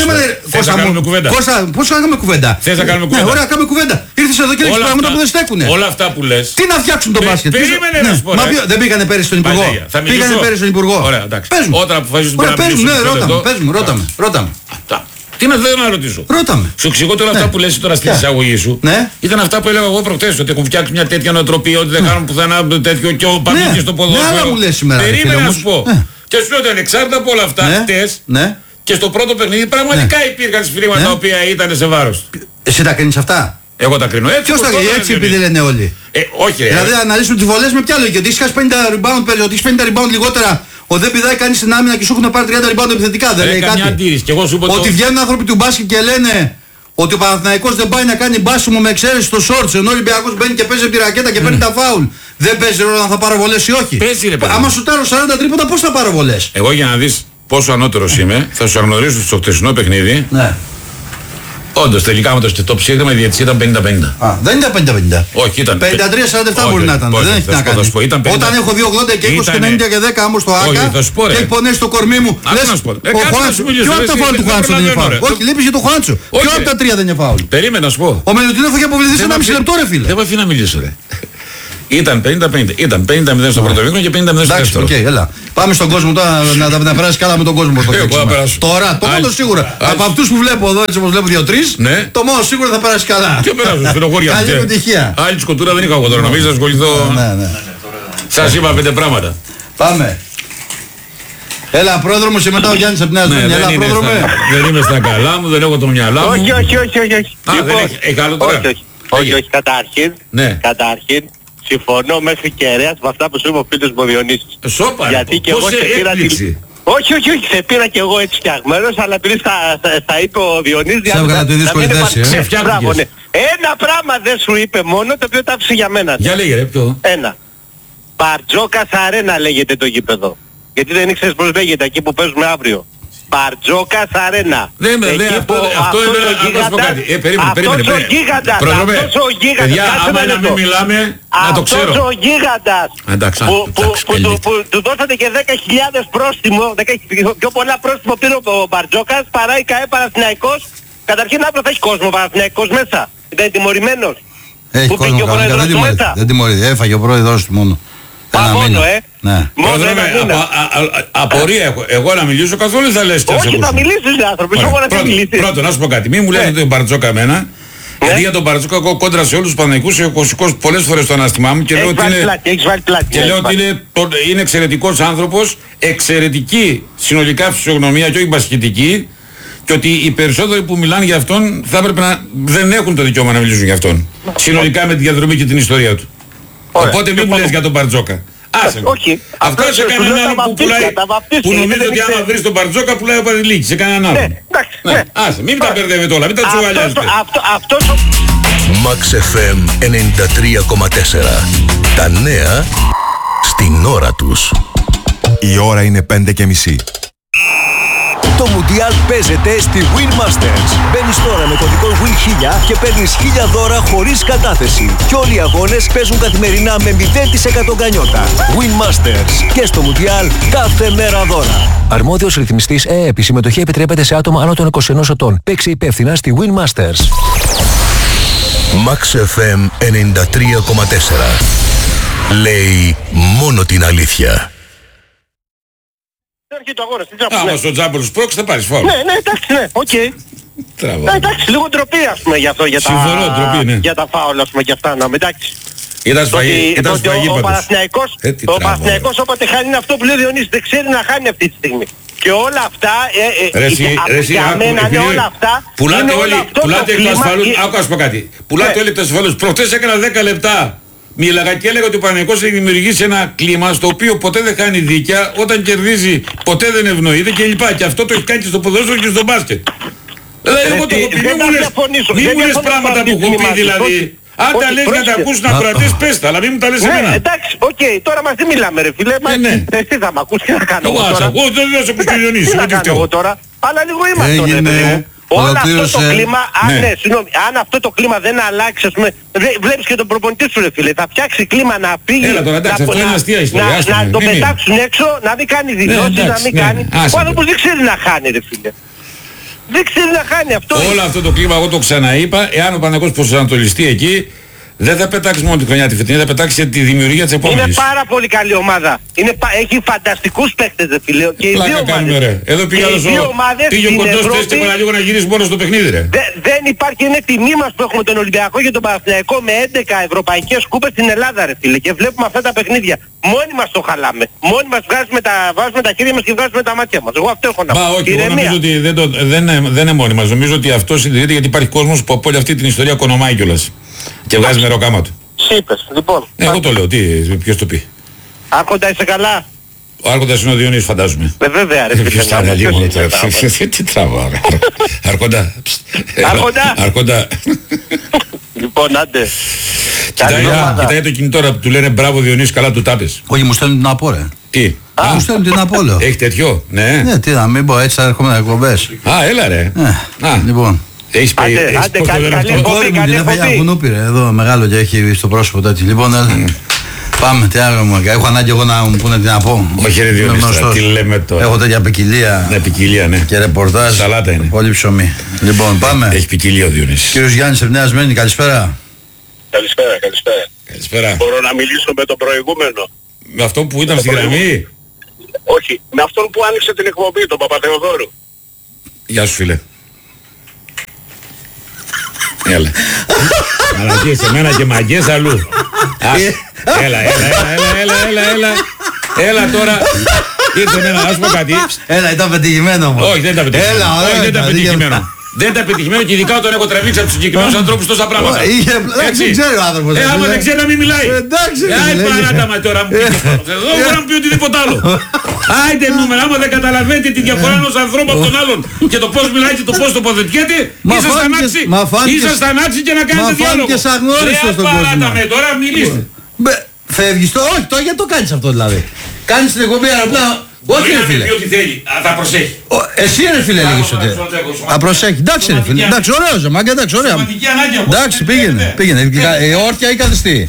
Θες να κάνουμε κουβέντα. Πώς θα κάνουμε κουβέντα. Θες να κάνουμε κουβέντα. Ναι, ωραία, κάνουμε κουβέντα. Ήρθες εδώ και έχεις πράγματα που δεν στέκουνε. Όλα αυτά που λες. Τι να φτιάξουν τον μπάσκετ. Περίμενε να σου πω. Δεν πήγανε πέρυσι στον Υπουργό. Πήγανε πέρυσι στον Υπουργό. Ωραία, εντάξει. Όταν αποφασίζουν να μιλήσουν. Πες μου, ρώτα με. Τι να θέλω να ρωτήσω. Ρώτα με. Σου εξηγώ τώρα αυτά που λες τώρα στην εισαγωγή σου. Ναι. Ήταν αυτά που έλεγα εγώ προχτές. Ότι έχουν φτιάξει μια τέτοια νοοτροπία. Ότι δεν κάνουν πουθενά τέτοιο και ο Παπίκης στο ποδόσφαιρο. Ναι, άλλα μου λες σήμερα. Περίμενε να σου πω. Και σου λέω ότι ανεξάρτητα από όλα αυτά χτες και στο πρώτο παιχνίδι πραγματικά υπήρχαν σφυρίγματα τα οποία ήταν σε βάρος. Εσύ τα κρίνεις αυτά. Εγώ τα κρίνω έτσι. Ποιος τα κρίνει έτσι επειδή λένε όλοι. Ε, όχι. Δηλαδή αναλύσουν τις βολές με ποια λογική. Ότι έχεις πενήντα rebound περισσότερο, ότι έχεις πενήντα rebound λιγότερα. Ο δεν πηδάει κανείς στην άμυνα και σου έχουν πάρει τριάντα rebound επιθετικά. Δεν λέει κάτι. Ότι βγαίνουν άνθρωποι του μπάσκετ και λένε ότι ο Παναθηναϊκός δεν πάει να κάνει μπάσιμο με εξαίρεση στο shorts, ενώ ο Ολυμπιακός μπαίνει και παίζει από τη ρακέτα και παίρνει τα φάουλ. Δεν παίζει ρόλο αν θα πάρω βολές ή όχι. Παίζει ρε παιδί. Άμα σου τάρω σαράντα τρίποτα πώς θα πάρω βολές. Εγώ για να δεις πόσο ανώτερος είμαι, θα σου αναγνωρίσω στο χτεσινό παιχνίδι. Ναι. Όντως τελικά με το στο ψύχρημα η διαιτησία ήταν πενήντα πενήντα. Α, δεν ήταν πενήντα πενήντα. Όχι, ήταν. πενήντα τρία σαράντα επτά μπορεί να ήταν. Δεν έχει να κάνει. Όταν έχω δύο ογδόντα και είκοσι και ενενήντα και δέκα όμως στο Άκα και έχει πονέσει το κορμί μου. Λες, ο Χουάντσο. Ποιο από τα φάουλ του Χουάντσο δεν είναι φάουλ. Όχι, λείπει για το Χουάντσο. Ποιο από τα τρία δεν είναι φάουλ. Περίμενα να σου πω. Ο Μελουτίνοφ είχε αποβληθεί σε ένα μισή λεπτό ρε φίλε. Δεν με αφήνει να μιλήσω ρε. Ήταν πενήντα πενήντα. Ήταν πενήντα μηδέν στο πρώτο βήμα και πενήντα μηδέν στο δεύτερο. Εντάξει, έλα. Πάμε στον κόσμο τώρα να τα να περάσει καλά με τον κόσμο. Τώρα, το μόνο σίγουρα. Από αυτούς που βλέπω εδώ, έτσι όπως βλέπω δύο-τρεις, το μόνο σίγουρα θα περάσει καλά. Και περάσουν στην ογόρια αυτή. Καλή επιτυχία. Άλλη σκοτούρα δεν είχα εγώ τώρα. Νομίζω να ασχοληθώ. Σας είπα πέντε πράγματα. Πάμε. Έλα πρόδρομος και μετά ο Γιάννης από την Νέα Ζωνία. Έλα πρόδρομε. Δεν είμαι στα καλά μου, δεν έχω το μυαλά μου. Όχι, όχι, όχι, όχι. Έχει άλλο τώρα. Όχι, όχι, καταρχήν. Καταρχήν. Συμφωνώ μέχρι κεραίας με αυτά που σου είπε ο φίλος μου ο Διονύσης. Σόπα, γιατί και εγώ σε πήρα τη... Όχι, όχι, όχι, σε πήρα και εγώ έτσι φτιαγμένος, αλλά επειδή θα είπε ο Διονύσης... Σε έβγαλα τη δύσκολη θέση, ε. Σε φτιάχτηκες. Ένα πράγμα δεν σου είπε μόνο, το οποίο τα άφησε για μένα. Για λέγε ρε, ποιο. Ένα. Μπαρτζόκας Αρένα λέγεται το γήπεδο. Γιατί δεν ήξερες πώς λέγεται εκεί που παίζουμε αύριο. Μπαρτζόκας Αρένα. Ναι, ναι, ναι, αυτό, αυτό είναι να σου πω κάτι. Ε, περίμενε, περίμενε. Αυτός ο γίγαντας, αυτός ο γίγαντας. Παιδιά, άμα να μην μιλάμε, να το ξέρω. Αυτός ο γίγαντας που του δώσατε και δέκα χιλιάδες πρόστιμο, πιο πολλά πρόστιμο πήρε ο Μπαρτζόκας παρά η ΚΑΕ Παναθηναϊκός. Καταρχήν αύριο θα έχει κόσμο ο Παναθηναϊκός μέσα. Ήταν τιμωρημένος. Έχει κόσμο κανονικά, δεν τιμωρείται. Έφαγε ο πρόεδρος του μόνο. Α, μόνο, ε. Ναι. Μόνο ένα μήνα. Απορία έχω. Εγώ να μιλήσω καθόλου θα λες. Όχι, θα μιλήσεις άνθρωποι. Εγώ να μην μιλήσεις. Πρώτον, να σου πω κάτι. Μην μου λες τον Μπαρτζόκα εμένα. Γιατί για τον Μπαρτζόκα εγώ κόντρα σε όλους τους Παναθηναϊκούς έχω σηκώσει πολλές φορές το ανάστημά μου και λέω ότι είναι, και λέω ότι είναι, είναι εξαιρετικός άνθρωπος, εξαιρετική συνολικά φυσιογνωμία και όχι μπασκετική, και ότι οι περισσότεροι που μιλάνε για αυτόν θα έπρεπε να δεν έχουν το δικαίωμα να μιλήσουν για αυτόν. Συνολικά με τη διαδρομή και την ιστορία του. Ωραία. Οπότε μην μου λες για τον Μπαρτζόκα. Άσε με. Αυτό σε κανέναν άλλον που πουλάει, που νομίζει ότι άμα βρεις τον Μπαρτζόκα πουλάει ο Παριλίκης. Σε κανέναν άλλον. Ναι, άσε, μην τα μπερδεύετε όλα, μην τα τσουβαλιάζετε. Max εφ εμ ενενήντα τρία κόμμα τέσσερα. Τα νέα στην ώρα τους. Η ώρα είναι πέντε και μισή. Το Μουντιάλ παίζεται στη Win Masters. Μπαίνεις τώρα με κωδικό Win χίλια και παίρνεις χίλια δώρα χωρίς κατάθεση. Και όλοι οι αγώνες παίζουν καθημερινά με μηδέν τοις εκατό γκανιότα. Win Masters. Και στο Μουντιάλ κάθε μέρα δώρα. Αρμόδιος ρυθμιστής ΕΕΠ. Η συμμετοχή επιτρέπεται σε άτομα άνω των είκοσι ενός ετών. Παίξε υπεύθυνα στη Win Masters. Max εφ εμ ενενήντα τρία κόμμα τέσσερα. Λέει μόνο την αλήθεια. Άμα στο Τζάμπολος πρόκειται θα πάρεις φόρο. Ναι, ναι, εντάξει, ναι, οκ. Okay. Εντάξει, λίγο ντροπή ας πούμε για αυτό, για τα, ντροπή, ναι. για τα φάουλ ας πούμε και αυτά, να εντάξει. Ήταν σφαγή, ήταν σφαγή πάντως. Ο Παναθηναϊκός, ε, ο Παναθηναϊκός όποτε χάνει είναι αυτό που λέει ο Διονύσης, δεν ξέρει να χάνει αυτή τη στιγμή. Και όλα αυτά, ε, ε, ρε, εσύ, ε, ρε, εσύ, για μένα είναι όλα αυτά. Πουλάτε όλοι, πουλάτε εκ του ασφαλούς, άκου ας πω κάτι. Πουλάτε όλοι εκ του ασφαλούς. Προχτές έκανα δέκα λεπτά. Μίλαγα και έλεγα ότι ο Παναθηναϊκός έχει δημιουργήσει ένα κλίμα στο οποίο ποτέ δεν χάνει δίκαια, όταν κερδίζει ποτέ δεν ευνοείται κλπ. Και αυτό το έχει κάνει και στο ποδόσφαιρο και στο μπάσκετ. Δηλαδή εγώ το έχω πει, μη μου λες πράγματα που έχω πει δηλαδή. Αν τα λες για τα ακούς να κρατές πες τα, αλλά μην μου τα λες εμένα. Ναι, εντάξει, οκ, τώρα μας τι μιλάμε ρε φίλε, εσύ θα μ' ακούς, τι να κάνω εγώ τώρα. Εγώ δεν σε κουστιλιονίσω, τι να κάνω εγώ τώρα, αλλά λίγο είμαστε ρε. Όλο αυτό το κλίμα, αν, ναι, συγγνώμη, αν αυτό το κλίμα δεν αλλάξει, ας πούμε, βλέπεις και τον προπονητή σου ρε φίλε, θα φτιάξει κλίμα να φύγει, έλα τώρα, εντάξει, να, αυτό είναι αστεία ιστορία, να, να, να τον πετάξουν έξω, να μην κάνει δηλώσεις, ναι, να μην ναι, κάνει. Ο άνθρωπος δεν ξέρει να χάνει ρε φίλε. Δεν ξέρει να χάνει αυτό. Όλο αυτό το κλίμα εγώ το ξαναείπα, εάν ο Παναθηναϊκός προσανατολιστεί εκεί, δεν θα πετάξει μόνο τη χρονιά τη φετινή, θα πετάξει και τη δημιουργία της επόμενης. Είναι πάρα πολύ καλή ομάδα. Είναι, έχει φανταστικούς παίκτες δε φίλε. Και οι δύο κάνουμε, ομάδες. Ρε. Εδώ πήγε άλλος πήγε ο κοντός τεστ και παραλίγο να γυρίσει μόνο στο παιχνίδι ρε. Δε, δεν υπάρχει, είναι τιμή μας που έχουμε τον Ολυμπιακό και τον Παναθηναϊκό με έντεκα ευρωπαϊκές κούπες στην Ελλάδα ρε φίλε. Και βλέπουμε αυτά τα παιχνίδια. Μόνοι μας το χαλάμε. Μόνοι μας βγάζουμε τα, βάζουμε τα χέρια μας και βγάζουμε τα μάτια μας. Εγώ αυτό έχω να πω. Μα όχι, εγώ νομίζω ότι δεν, το, δεν, είναι, δεν είναι μόνοι μας. Νομίζω ότι αυτό συντηρείται γιατί υπάρχει κόσμος που από όλη αυτή την ιστορία κονομάει κιόλας. Και βγάζει μεροκάμα του. Είπες, λοιπόν. Ε, εγώ το λέω, τι, ποιος το πει. Άρχοντα είσαι καλά. Ο Άρχοντας είναι ο Διονύσης φαντάζομαι. Ε, βέβαια ρε. Ποιος θα είναι λίγο τι τραβάω ρε. Άρχοντα. Άρχοντα. Άρχοντα. Λοιπόν, άντε. Κοιτάει το κινητό που του λένε μπράβο Διονύση, καλά του τάπες. Όχι, μου στέλνουν την από ρε. Τι. Μου στέλνουν την από λέω. Έχει τέτοιο, ναι. Ναι, τι να μην πω, έτσι θα έρχομαι εκπομπές. Α, έλα ρε. Λοιπόν. Έχεις πει, έχεις πω το λένε αυτό. Το κόρη μου την έφαγε από κουνούπι ρε, εδώ μεγάλο και έχει στο πρόσωπο τέτοιο. Λοιπόν, πάμε, τι άλλο μου έκανε. Έχω ανάγκη εγώ να μου πούνε τι να πω. Όχι ρε Διονύστα, τι λέμε τώρα. Έχω τέτοια ποικιλία. Ναι, ποικιλία, ναι. Και ρεπορτάζ. Σαλάτα είναι. Πολύ ψωμί. Λοιπόν, πάμε. Έχει ποικιλία ο Διονύσης. Κύριος Γιάννης Ευνέας Μένη, καλησπέρα. Καλησπέρα, καλησπέρα. Καλησπέρα. Μπορώ να μιλήσω με τον προηγούμενο. Με αυτό που ήταν στη γραμμή. Όχι, με αυτόν που άνοιξε την εκπομπή, τον Παπαθεοδόρου. Γεια σου φίλε. Έλα. Μαλακίες εμένα και μαγκές αλλού. Έλα, έλα, έλα, έλα, έλα, έλα. Έλα τώρα. Ήρθε εμένα, να σου πω κάτι. Έλα, ήταν πετυχημένο όμως. Όχι, δεν ήταν πετυχημένο. Έλα, όχι, δεν ήταν πετυχημένο. Δεν ήταν πετυχημένο και ειδικά όταν έχω τραβήξει από τους συγκεκριμένους ανθρώπους τόσα πράγματα. Έτσι. Δεν ξέρει ο άνθρωπος. Ε, άμα δεν ξέρει να μην μιλάει. Εντάξει. Άι παράτα μα τώρα μου πει. Εδώ μπορεί να μου πει οτιδήποτε άλλο. Άιντε νούμερα, άμα δεν καταλαβαίνετε τη διαφορά ενός ανθρώπου από τον άλλον και το πώς μιλάει και το πώς τοποθετιέται, ήσασταν άξι και να κάνετε διάλογο. Μα φάνηκε αγνώριστος στον κόσμο. Παράτα με τώρα, μιλήστε. Φεύγεις το, όχι, το γιατί το κάνεις αυτό δηλαδή. Κάνεις την εκπομπή αεροπλάνο. Όχι ρε φίλε. Θα προσέχει. Εσύ ρε φίλε λέγεις ότι. Θα προσέχει. Εντάξει ρε φίλε. Εντάξει ωραίος μάγκα, εντάξει ωραία. Εντάξει πήγαινε. Πήγαινε. Όρθια ή καθιστή.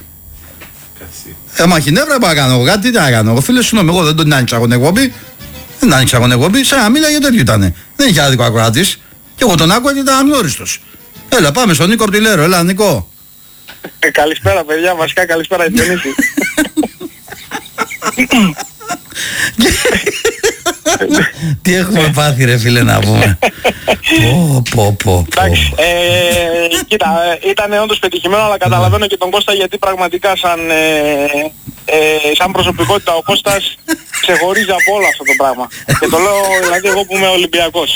Ε, μαχινεύρα μπορώ να κάνω εγώ κάτι, τι να κάνω. Εγώ φίλε συγγνώμη, εγώ δεν τον άνοιξα εγώ την εκπομπή. Δεν άνοιξα εγώ την εκπομπή, σαν να μίλαγε τέτοιο ήτανε. Δεν είχε άδικο ακροατής. Και εγώ τον άκουγα και ήταν αγνώριστος. Έλα πάμε στον Νίκο από τη Λέρο, έλα Νίκο. Ε, καλησπέρα παιδιά, βασικά καλησπέρα Διονύση. Τι έχουμε πάθει ρε φίλε να πούμε. Πω πω πω. Εντάξει, κοίτα, ήταν όντως πετυχημένο αλλά καταλαβαίνω και τον Κώστα γιατί πραγματικά σαν, σαν προσωπικότητα ο Κώστας ξεχωρίζει από όλο αυτό το πράγμα. Και το λέω δηλαδή εγώ που είμαι Ολυμπιακός.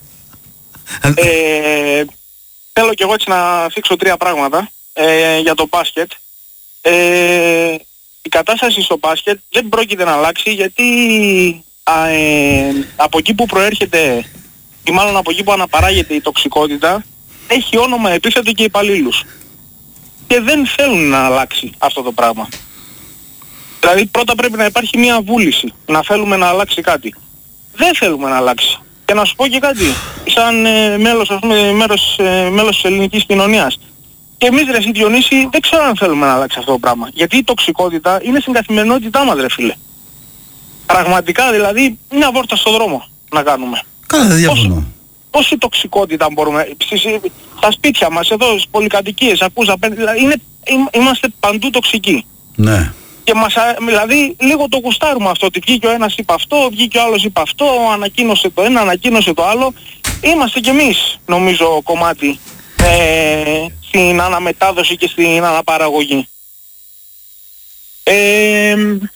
Θέλω και εγώ έτσι να θίξω τρία πράγματα για το μπάσκετ. Η κατάσταση στο μπάσκετ δεν πρόκειται να αλλάξει γιατί α, ε, από εκεί που προέρχεται ή μάλλον από εκεί που αναπαράγεται η τοξικότητα έχει όνομα επίθετο και υπαλλήλους. Και δεν θέλουν να αλλάξει αυτό το πράγμα. Δηλαδή πρώτα πρέπει να υπάρχει μια βούληση, να θέλουμε να αλλάξει κάτι. Δεν θέλουμε να αλλάξει. Και να σου πω και κάτι, σαν ε, μέλος, ας πούμε, μέρος, ε, μέλος της ελληνικής κοινωνίας. Και εμείς ρε Διονύση δεν ξέρω αν θέλουμε να αλλάξει αυτό το πράγμα. Γιατί η τοξικότητα είναι στην καθημερινότητά μας ρε φίλε. Πραγματικά δηλαδή μια βόρτα στο δρόμο να κάνουμε. Καλά, δεν διαφωνώ. Πόση τοξικότητα μπορούμε, στα σπίτια μας εδώ, στις πολυκατοικίες, ακούς απέναντι, δηλαδή είναι, είμαστε παντού τοξικοί. Ναι. Και μας, δηλαδή λίγο το γουστάρουμε αυτό, ότι βγήκε ο ένας είπε αυτό, βγήκε ο άλλος είπε αυτό, ανακοίνωσε το ένα, ανακοίνωσε το άλλο. Είμαστε κι εμείς νομίζω κομμάτι ε, στην αναμετάδοση και στην αναπαραγωγή. Ε,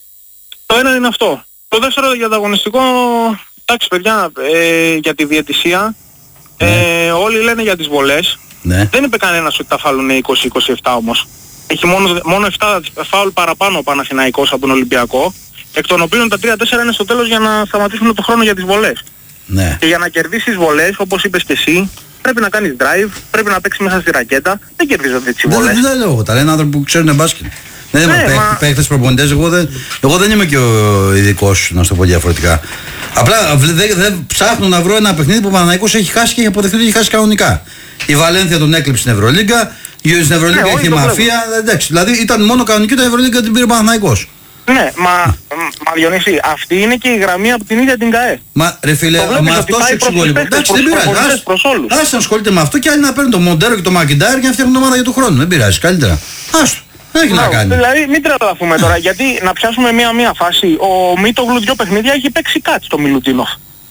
το ένα είναι αυτό. Το δεύτερο για το αγωνιστικό, εντάξει παιδιά, ε, για τη διαιτησία, ε, ναι. Όλοι λένε για τις βολές. Ναι. Δεν είπε κανένας ότι τα φάουλ είναι είκοσι είκοσι επτά όμως. Έχει μόνο, μόνο επτά φάουλ παραπάνω ο Παναθηναϊκός από τον Ολυμπιακό, εκ των οποίων τα τρία τέσσερα είναι στο τέλος για να σταματήσουν το χρόνο για τις βολές. Ναι. Και για να κερδίσεις βολές, όπως είπες και εσύ, πρέπει να κάνεις drive, πρέπει να παίξεις μέσα στη ρακέτα, δεν κερδίζονται τις βολές. Δεν τα λέω, τα λένε άνθρωποι που ξέρουν μπάσκετ. Δεν είμαι ναι, μα... παίχτες προπονητές, εγώ δεν, εγώ δεν είμαι και ο ειδικός, να σου το πω διαφορετικά. Απλά δεν δε, ψάχνω να βρω ένα παιχνίδι που ο Παναθηναϊκός έχει χάσει και έχει αποδεχτεί ότι έχει χάσει κανονικά. Η Βαλένθια τον έκλειψε στην Ευρωλίγκα, στην Ευρωλίγκα ναι, έχει μαφία, εντάξει, δηλαδή ήταν μόνο κανονική το Ευρωλίγκα την πήρε ο Παναθηναϊκός. Ναι, μα, μα Διονύση, αυτή είναι και η γραμμή από την ίδια την ΚΑΕ. Μα ρε φίλε, με αυτό σου εξηγώ λοιπόν. Εντάξει, δεν πειράζει. Ας ασχολείται με αυτό και άλλοι να παίρνουν το Μοντέρο και το Μακιντάρ και να φτιάχνουν ομάδα για του χρόνου. Δεν πειράζει, καλύτερα. Άστο. Δεν έχει να κάνει. Δηλαδή μην τρελαθούμε τώρα, γιατί να πιάσουμε μία-μία φάση. Ο Μίτογλου δυο παιχνίδια έχει παίξει κάτι στο Μιλουτίνοφ.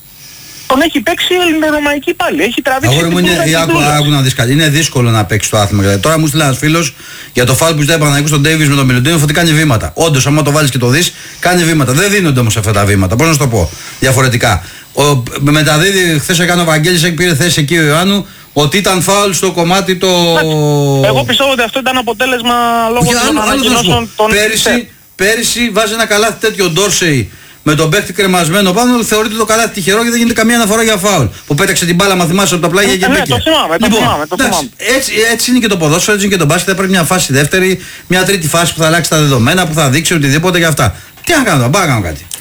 Τον έχει παίξει η Ελληνορωμαϊκή πάλι. Έχει τραβήξει. Αγόρι μου, είναι, άκου, άκου να δεις κάτι. Είναι δύσκολο να παίξει το άθλημα. Δηλαδή, τώρα μου στείλει ένας φίλος για το φάουλ που ζητάει Παναθηναϊκός στον Ντέιβις με τον Μιλουτίνοφ ότι κάνει βήματα. Όντως, άμα το βάλεις και το δεις, κάνει βήματα. Δεν δίνονται όμως αυτά τα βήματα. Πώς να σου το πω διαφορετικά. Ο, μεταδίδει, χθες έκανε ο Βαγγέλης, πήρε θέση εκεί ο Ιωάννου. Ότι ήταν φάουλ στο κομμάτι το... Εγώ πιστεύω ότι αυτό ήταν αποτέλεσμα λόγω των ανακοινώσεων των... Πέρυσι, πέρυσι βάζει ένα καλάθι τέτοιο Ντόρσεϊ με τον παίχτη κρεμασμένο πάνω, θεωρείται το καλάθι τυχερό και δεν γίνεται καμία αναφορά για φάουλ. Που πέταξε την μπάλα, μα θυμάσαι από τα πλάγια και μπήκε. Ναι, το θυμάμαι, το λοιπόν, θυμάμαι, το θυμάμαι. Έτσι, έτσι είναι και το ποδόσφαιρο, έτσι είναι και το μπάσκετ. Θα πρέπει μια φάση δεύτερη, μια τρίτη φάση που θα αλλάξει τα δεδομένα, που θα δείξει οτιδήποτε για αυτά. Τι να κάνω, πάω να κάνω κάτι.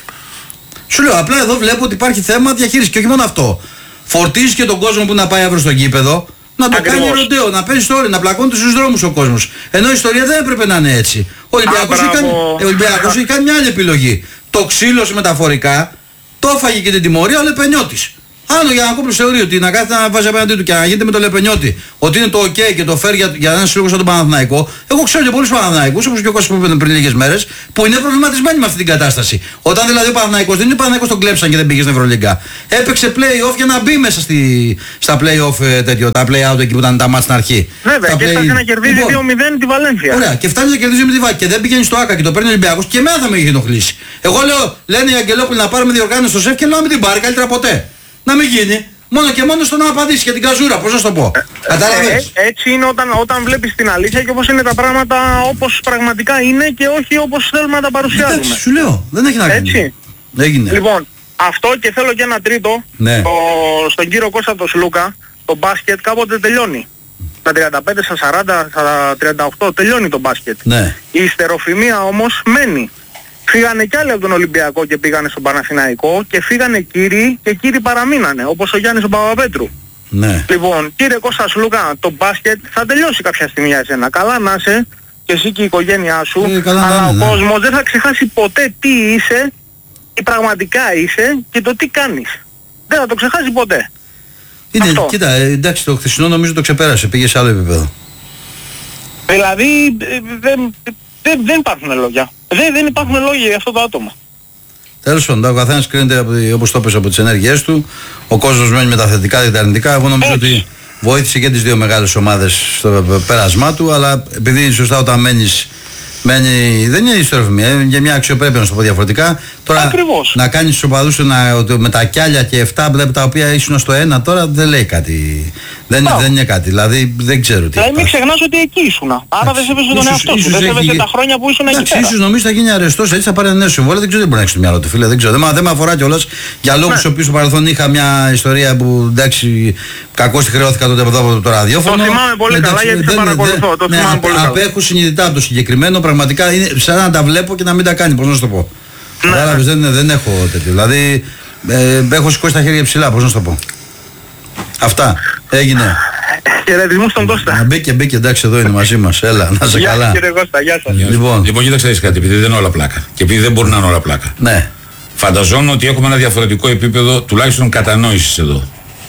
Σου λέω, απλά εδώ βλέπω ότι υπάρχει θέμα διαχείριση και όχι μόνο αυτό. Φορτίζει και τον κόσμο που να πάει αύριο στο γήπεδο, να το Ακριβώς. κάνει ροντέο, να παίζει story, να πλακώνεται στους δρόμους ο κόσμος. Ενώ η ιστορία δεν έπρεπε να είναι έτσι. Ο Ολυμπιακός έχει, έχει κάνει μια άλλη επιλογή. Το ξύλωσε μεταφορικά, το έφαγε και την τιμωρία ο Λεπενιώτης. Άλλο για να κόψει θεωρεί ότι να κάθεται να βάζει απέναντί του και να γίνεται με το Λεπενιώτη ότι είναι το OK και το fair για, για ένα σύλλογο σαν τον Παναθηναϊκό. Εγώ ξέρω και πολλούς Παναθηναϊκούς, όπως και ο Κώστας που είπε πριν λίγες μέρες, που είναι προβληματισμένοι με αυτή την κατάσταση. Όταν δηλαδή ο Παναθηναϊκός δεν είναι Παναθηναϊκός τον κλέψαν και δεν πήγε στην Ευρωλίγκα. Έπαιξε play-off για να μπει μέσα στη, στα play-off ε, τέτοιο, τα play-out εκεί που ήταν τα μάτς στην αρχή. Βέβαια, και φτάνει να κερδίζει λοιπόν, δύο μηδέν τη Βαλένθια. Ωραία, και φτάνει να κερδίζει με τη Βαλένθια και δεν πηγαίνει στο Άκα και το παίρνει ο Ολυμπιακός και εμένα θα με είχε ενοχλήσει. Εγώ λέω, λένε οι Αγγελόπουλοι να πάρουμε διοργάνωση στο σεφ και λέω να μην την πάρει καλύτερα ποτέ. Να μην γίνει. Μόνο και μόνο στο να απαντήσει για την καζούρα, πώς να σου το πω. Κατάλαβες. Ε, έτσι είναι όταν, όταν βλέπεις την αλήθεια και όπως είναι τα πράγματα όπως πραγματικά είναι και όχι όπως θέλουμε να τα παρουσιάζουμε. Εντάξει, σου λέω, δεν έχει να κάνει. Έτσι. Έγινε. Λοιπόν, αυτό και θέλω και ένα τρίτο, ναι. το, στον κύριο Κώστα το Σλούκα, το μπάσκετ κάποτε τελειώνει. Στα τριάντα πέντε, στα σαράντα, στα τριάντα οκτώ τελειώνει το μπάσκετ. Ναι. Η ιστεροφημία όμως μένει. Φύγανε κι άλλοι από τον Ολυμπιακό και πήγανε στον Παναθηναϊκό και φύγανε κύριοι και κύριοι παραμείνανε, όπως ο Γιάννης ο Παπαπέτρου. Ναι. Λοιπόν, κύριε Κώστα Σλούκα, το μπάσκετ θα τελειώσει κάποια στιγμή για εσένα. Καλά να είσαι και εσύ και η οικογένειά σου, ε, καλά, αλλά ναι, ο ναι. κόσμος δεν θα ξεχάσει ποτέ τι είσαι, τι πραγματικά είσαι και το τι κάνεις. Δεν θα το ξεχάσει ποτέ. Είναι, Αυτό. Κοίτα, εντάξει, το χθεσινό νομίζω το ξεπέρασε, πήγε σε άλλο επίπεδο. Δηλαδή, δεν, δεν, δεν υπάρχουν λόγια. Δεν, δεν υπάρχουν λόγια για αυτό το άτομο. Τέλος πάντων, ο καθένας κρίνεται όπως το πες από τις ενέργειές του. Ο κόσμος μένει με τα θετικά και τα αρνητικά. Εγώ νομίζω Έτσι. ότι βοήθησε και τις δύο μεγάλες ομάδες στο πέρασμά του, αλλά επειδή σωστά όταν μένεις, μένει, δεν είναι ιστοροφημία, είναι για μια αξιοπρέπεια να σου το πω διαφορετικά. Τώρα Ακριβώς. να κάνεις τους οπαδούς με τα κιάλια και εφτά τα οποία ήσουν στο ένα τώρα δεν λέει κάτι. Δεν, δεν είναι κάτι, δηλαδή δεν ξέρω τι. Δηλαδή μην ξεχνάς ότι εκεί ήσουν. Άρα δεν σέβεσαι τον εαυτό σου. Δεν σέβεσαι τα χρόνια που ήσουν εκεί πέρα. Ίσως νομίζω θα γίνει αρεστός, έτσι θα πάρει ένα νέο συμβόλαιο. Δεν ξέρω τι μπορεί να έχει στο μυαλό του, φίλε. Δεν ξέρω. Δεν, δεν με αφορά κιόλας. Για λόγους στους οποίους στο παρελθόν είχα μια ιστορία που εντάξει, κακώς τη χρεώθηκα τότε από το ραδιόφωνο. Το θυμάμαι πολύ καλά γιατί σε παρακολουθώ. Το θυμάμαι πολύ καλά. Απέχω συνειδητά από το συγκεκριμένο. πραγματικά είναι σαν να τα βλέπω και να μην τα κάνει. Πώς να σου το πω. Ναι. Κατάλαβες, δεν, δεν έχω τέτοιο. Δηλαδή ε, έχω σηκώσει τα χέρια ψηλά, πώς να σου το πω. Αυτά. Έγινε. Χαιρετισμού στον Κώστα. Να μπήκε, μπήκε, εντάξει, εδώ είναι μαζί μας. Έλα, να σε καλά. Γεια κύριε Κώστα, γεια σας. Λοιπόν, λοιπόν κοίταξε να δεις κάτι, επειδή δεν είναι όλα πλάκα. Και επειδή δεν μπορεί να είναι όλα πλάκα. Ναι. Φανταζόμουν ότι έχουμε ένα διαφορετικό επίπεδο τουλάχιστον κατανόησης εδώ.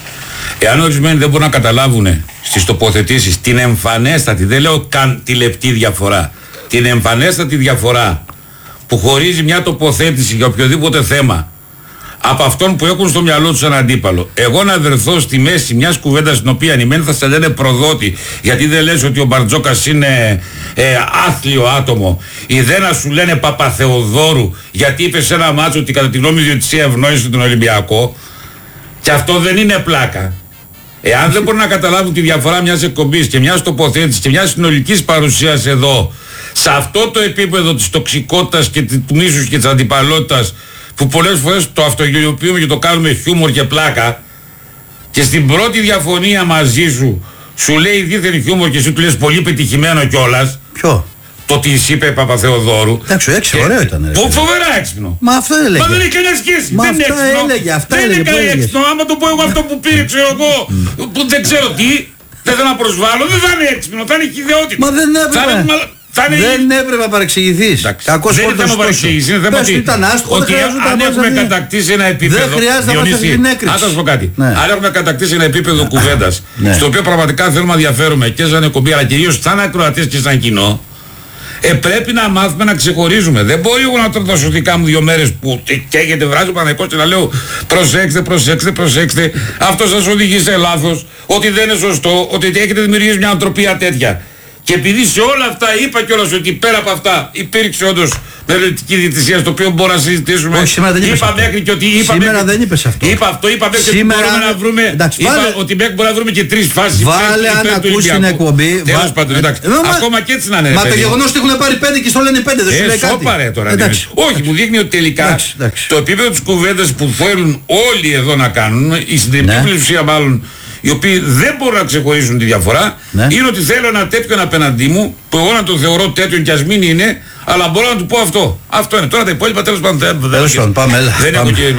Εάν ορισμένοι δεν μπορούν να καταλάβουν στις τοποθετήσεις την εμφανέστατη, δεν λέω καν τη λεπτή διαφορά, την εμφανέστατη διαφορά που χωρίζει μια τοποθέτηση για οποιοδήποτε θέμα από αυτόν που έχουν στο μυαλό τους έναν αντίπαλο. Εγώ να βρεθώ στη μέση μιας κουβέντας στην οποία οι μένοι θα σε λένε προδότη, γιατί δεν λες ότι ο Μπαρτζόκας είναι ε, άθλιο άτομο, ή δεν να σου λένε Παπαθεοδόρου, γιατί είπε σε ένα μάτσο ότι κατά τη γνώμη διαιτησία ευνόησε τον Ολυμπιακό, και αυτό δεν είναι πλάκα. Εάν δεν μπορούν να καταλάβουν τη διαφορά μιας εκπομπής και μιας τοποθέτησης και μιας συνολικής παρουσίας εδώ, σε αυτό το επίπεδο της τοξικότητας και του μίσους και της αντιπαλότητας, που πολλές φορές το αυτογελιοποιούμε και το κάνουμε χιούμορ και πλάκα, και στην πρώτη διαφωνία μαζί σου σου λέει δίθεν χιούμορ και εσύ του λες πολύ πετυχημένο κιόλας. Ποιο? Το τι είπε Παπαθεοδόρου. Εντάξει, έξι, ωραίο ήταν. Φο, φοβερά έξυπνο. Μα αυτό έλεγε. Μα δεν έχει κανένα σχέση. Μα δεν είναι αυτά έξυπνο. έλεγε, αυτά δεν έλεγε, είναι κανένα έξυπνο. Άμα το πω εγώ αυτό που πήρε, ξέρω εγώ, που δεν ξέρω τι, δεν θέλω να προσβάλλω, δεν θα είναι έξυπνο. Θα είναι χιδεότητα. Μα δεν έπρεπε. Θα είναι... Δεν έπρεπε να παρεξηγηθείς. Κακός δεν είναι θέμα παρεξηγήσεις. Είναι θέμα ότι, ότι αν έχουμε κατακτήσει ένα επίπεδο. Δεν χρειάζεται να μας την έκρηξη. Αν σας πω κάτι. Αν έχουμε κατακτήσει ένα επίπεδο κουβέντας, στο οποίο πραγματικά θέλουμε να διαφέρουμε και σαν εκπομπή, αλλά κυρίως σαν ακροατές και σαν κοινό, Ε, πρέπει να μάθουμε να ξεχωρίζουμε. Δεν μπορεί εγώ να τρώω τα δικά μου δύο μέρες που καίγεται βράζει ο Παναγικός και να λέω προσέξτε, προσέξτε, προσέξτε. Αυτό σας οδηγεί σε λάθος. Ότι δεν είναι σωστό. Ότι έχετε δημιουργήσει μια ανθρωπία τέτοια. Και επειδή σε όλα αυτά είπα κιόλας ότι πέρα από αυτά υπήρξε όντως μελλοντική διαιτησία, στο οποίο μπορούμε να συζητήσουμε. Όχι, σήμερα δεν είπες είπα αυτό. Μέχρι και ότι είπα σήμερα μέχρι... δεν είπες αυτό. Είπα αυτό, είπα μέχρι σήμερα... ότι μπορούμε να βρούμε. Εντάξει, είπα βάλε... ότι μέχρι μπορούμε να βρούμε και τρεις φάσεις. Βάλε αν ακούς την εκπομπή. Τέλος πάντων, εντάξει. Ακόμα και έτσι να είναι. Μα το γεγονός ότι έχουν πάρει πέντε και στο λένε πέντε, δεν σου λέει κάτι. Σώπαρε τώρα. Όχι, μου δείχνει ότι τελικά το επίπεδο της κουβέντας που θέλουν όλοι εδώ να κάνουν, η συντριπτική πλειοψηφία μάλλον, οι οποίοι δεν μπορούν να ξεχωρίσουν τη διαφορά, ναι. είναι ότι θέλω ένα τέτοιον απέναντί μου, που εγώ να τον θεωρώ τέτοιον κι ας μην είναι, αλλά μπορώ να του πω αυτό. Αυτό είναι. Τώρα τα υπόλοιπα τέλος πάντων δεν έχουν. Πάμε, έλα. Δεν έχω και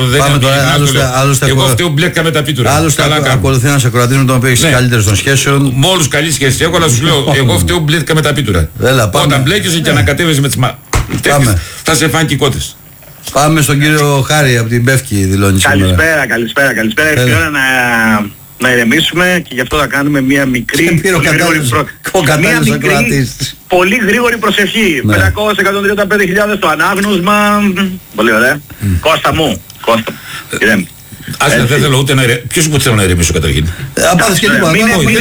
άλλωστε. Εγώ φταίω μπλέκκα με τα πίτουρα. Άλλωστε ακολουθεί ένας ακροατής με τον οποίο έχεις καλύτερες των σχέσεων. Με όλους καλή σχέση έχω, αλλά σου λέω, εγώ φταίω μπλέκκα με τα πίτουρα. Όταν μπλέκεσαι και ανακατεύεσαι με τις μα... θα σε φάνε κικότες. Πάμε στον κύριο Χάρη από την Πεύκη, δηλώνει σήμερα. Καλησπέρα, καλησπέρα, καλησπέρα. Ήρθε η ώρα να, να ηρεμήσουμε και γι' αυτό θα κάνουμε μια μικρή, πολύ γρήγορη, προ... μια μικρή πολύ γρήγορη προσευχή. Ναι. πεντακόσιες εκατόν τριάντα πέντε χιλιάδες το ανάγνωσμα. Πολύ ωραία. Mm. Κώστα μου, Κώστα. Ηρέμη. Ας δεν θέλω ούτε να ηρεμήσω. Ποιος μου θέλει να ηρεμήσω καταρχήν. Απάθες και τίποτα.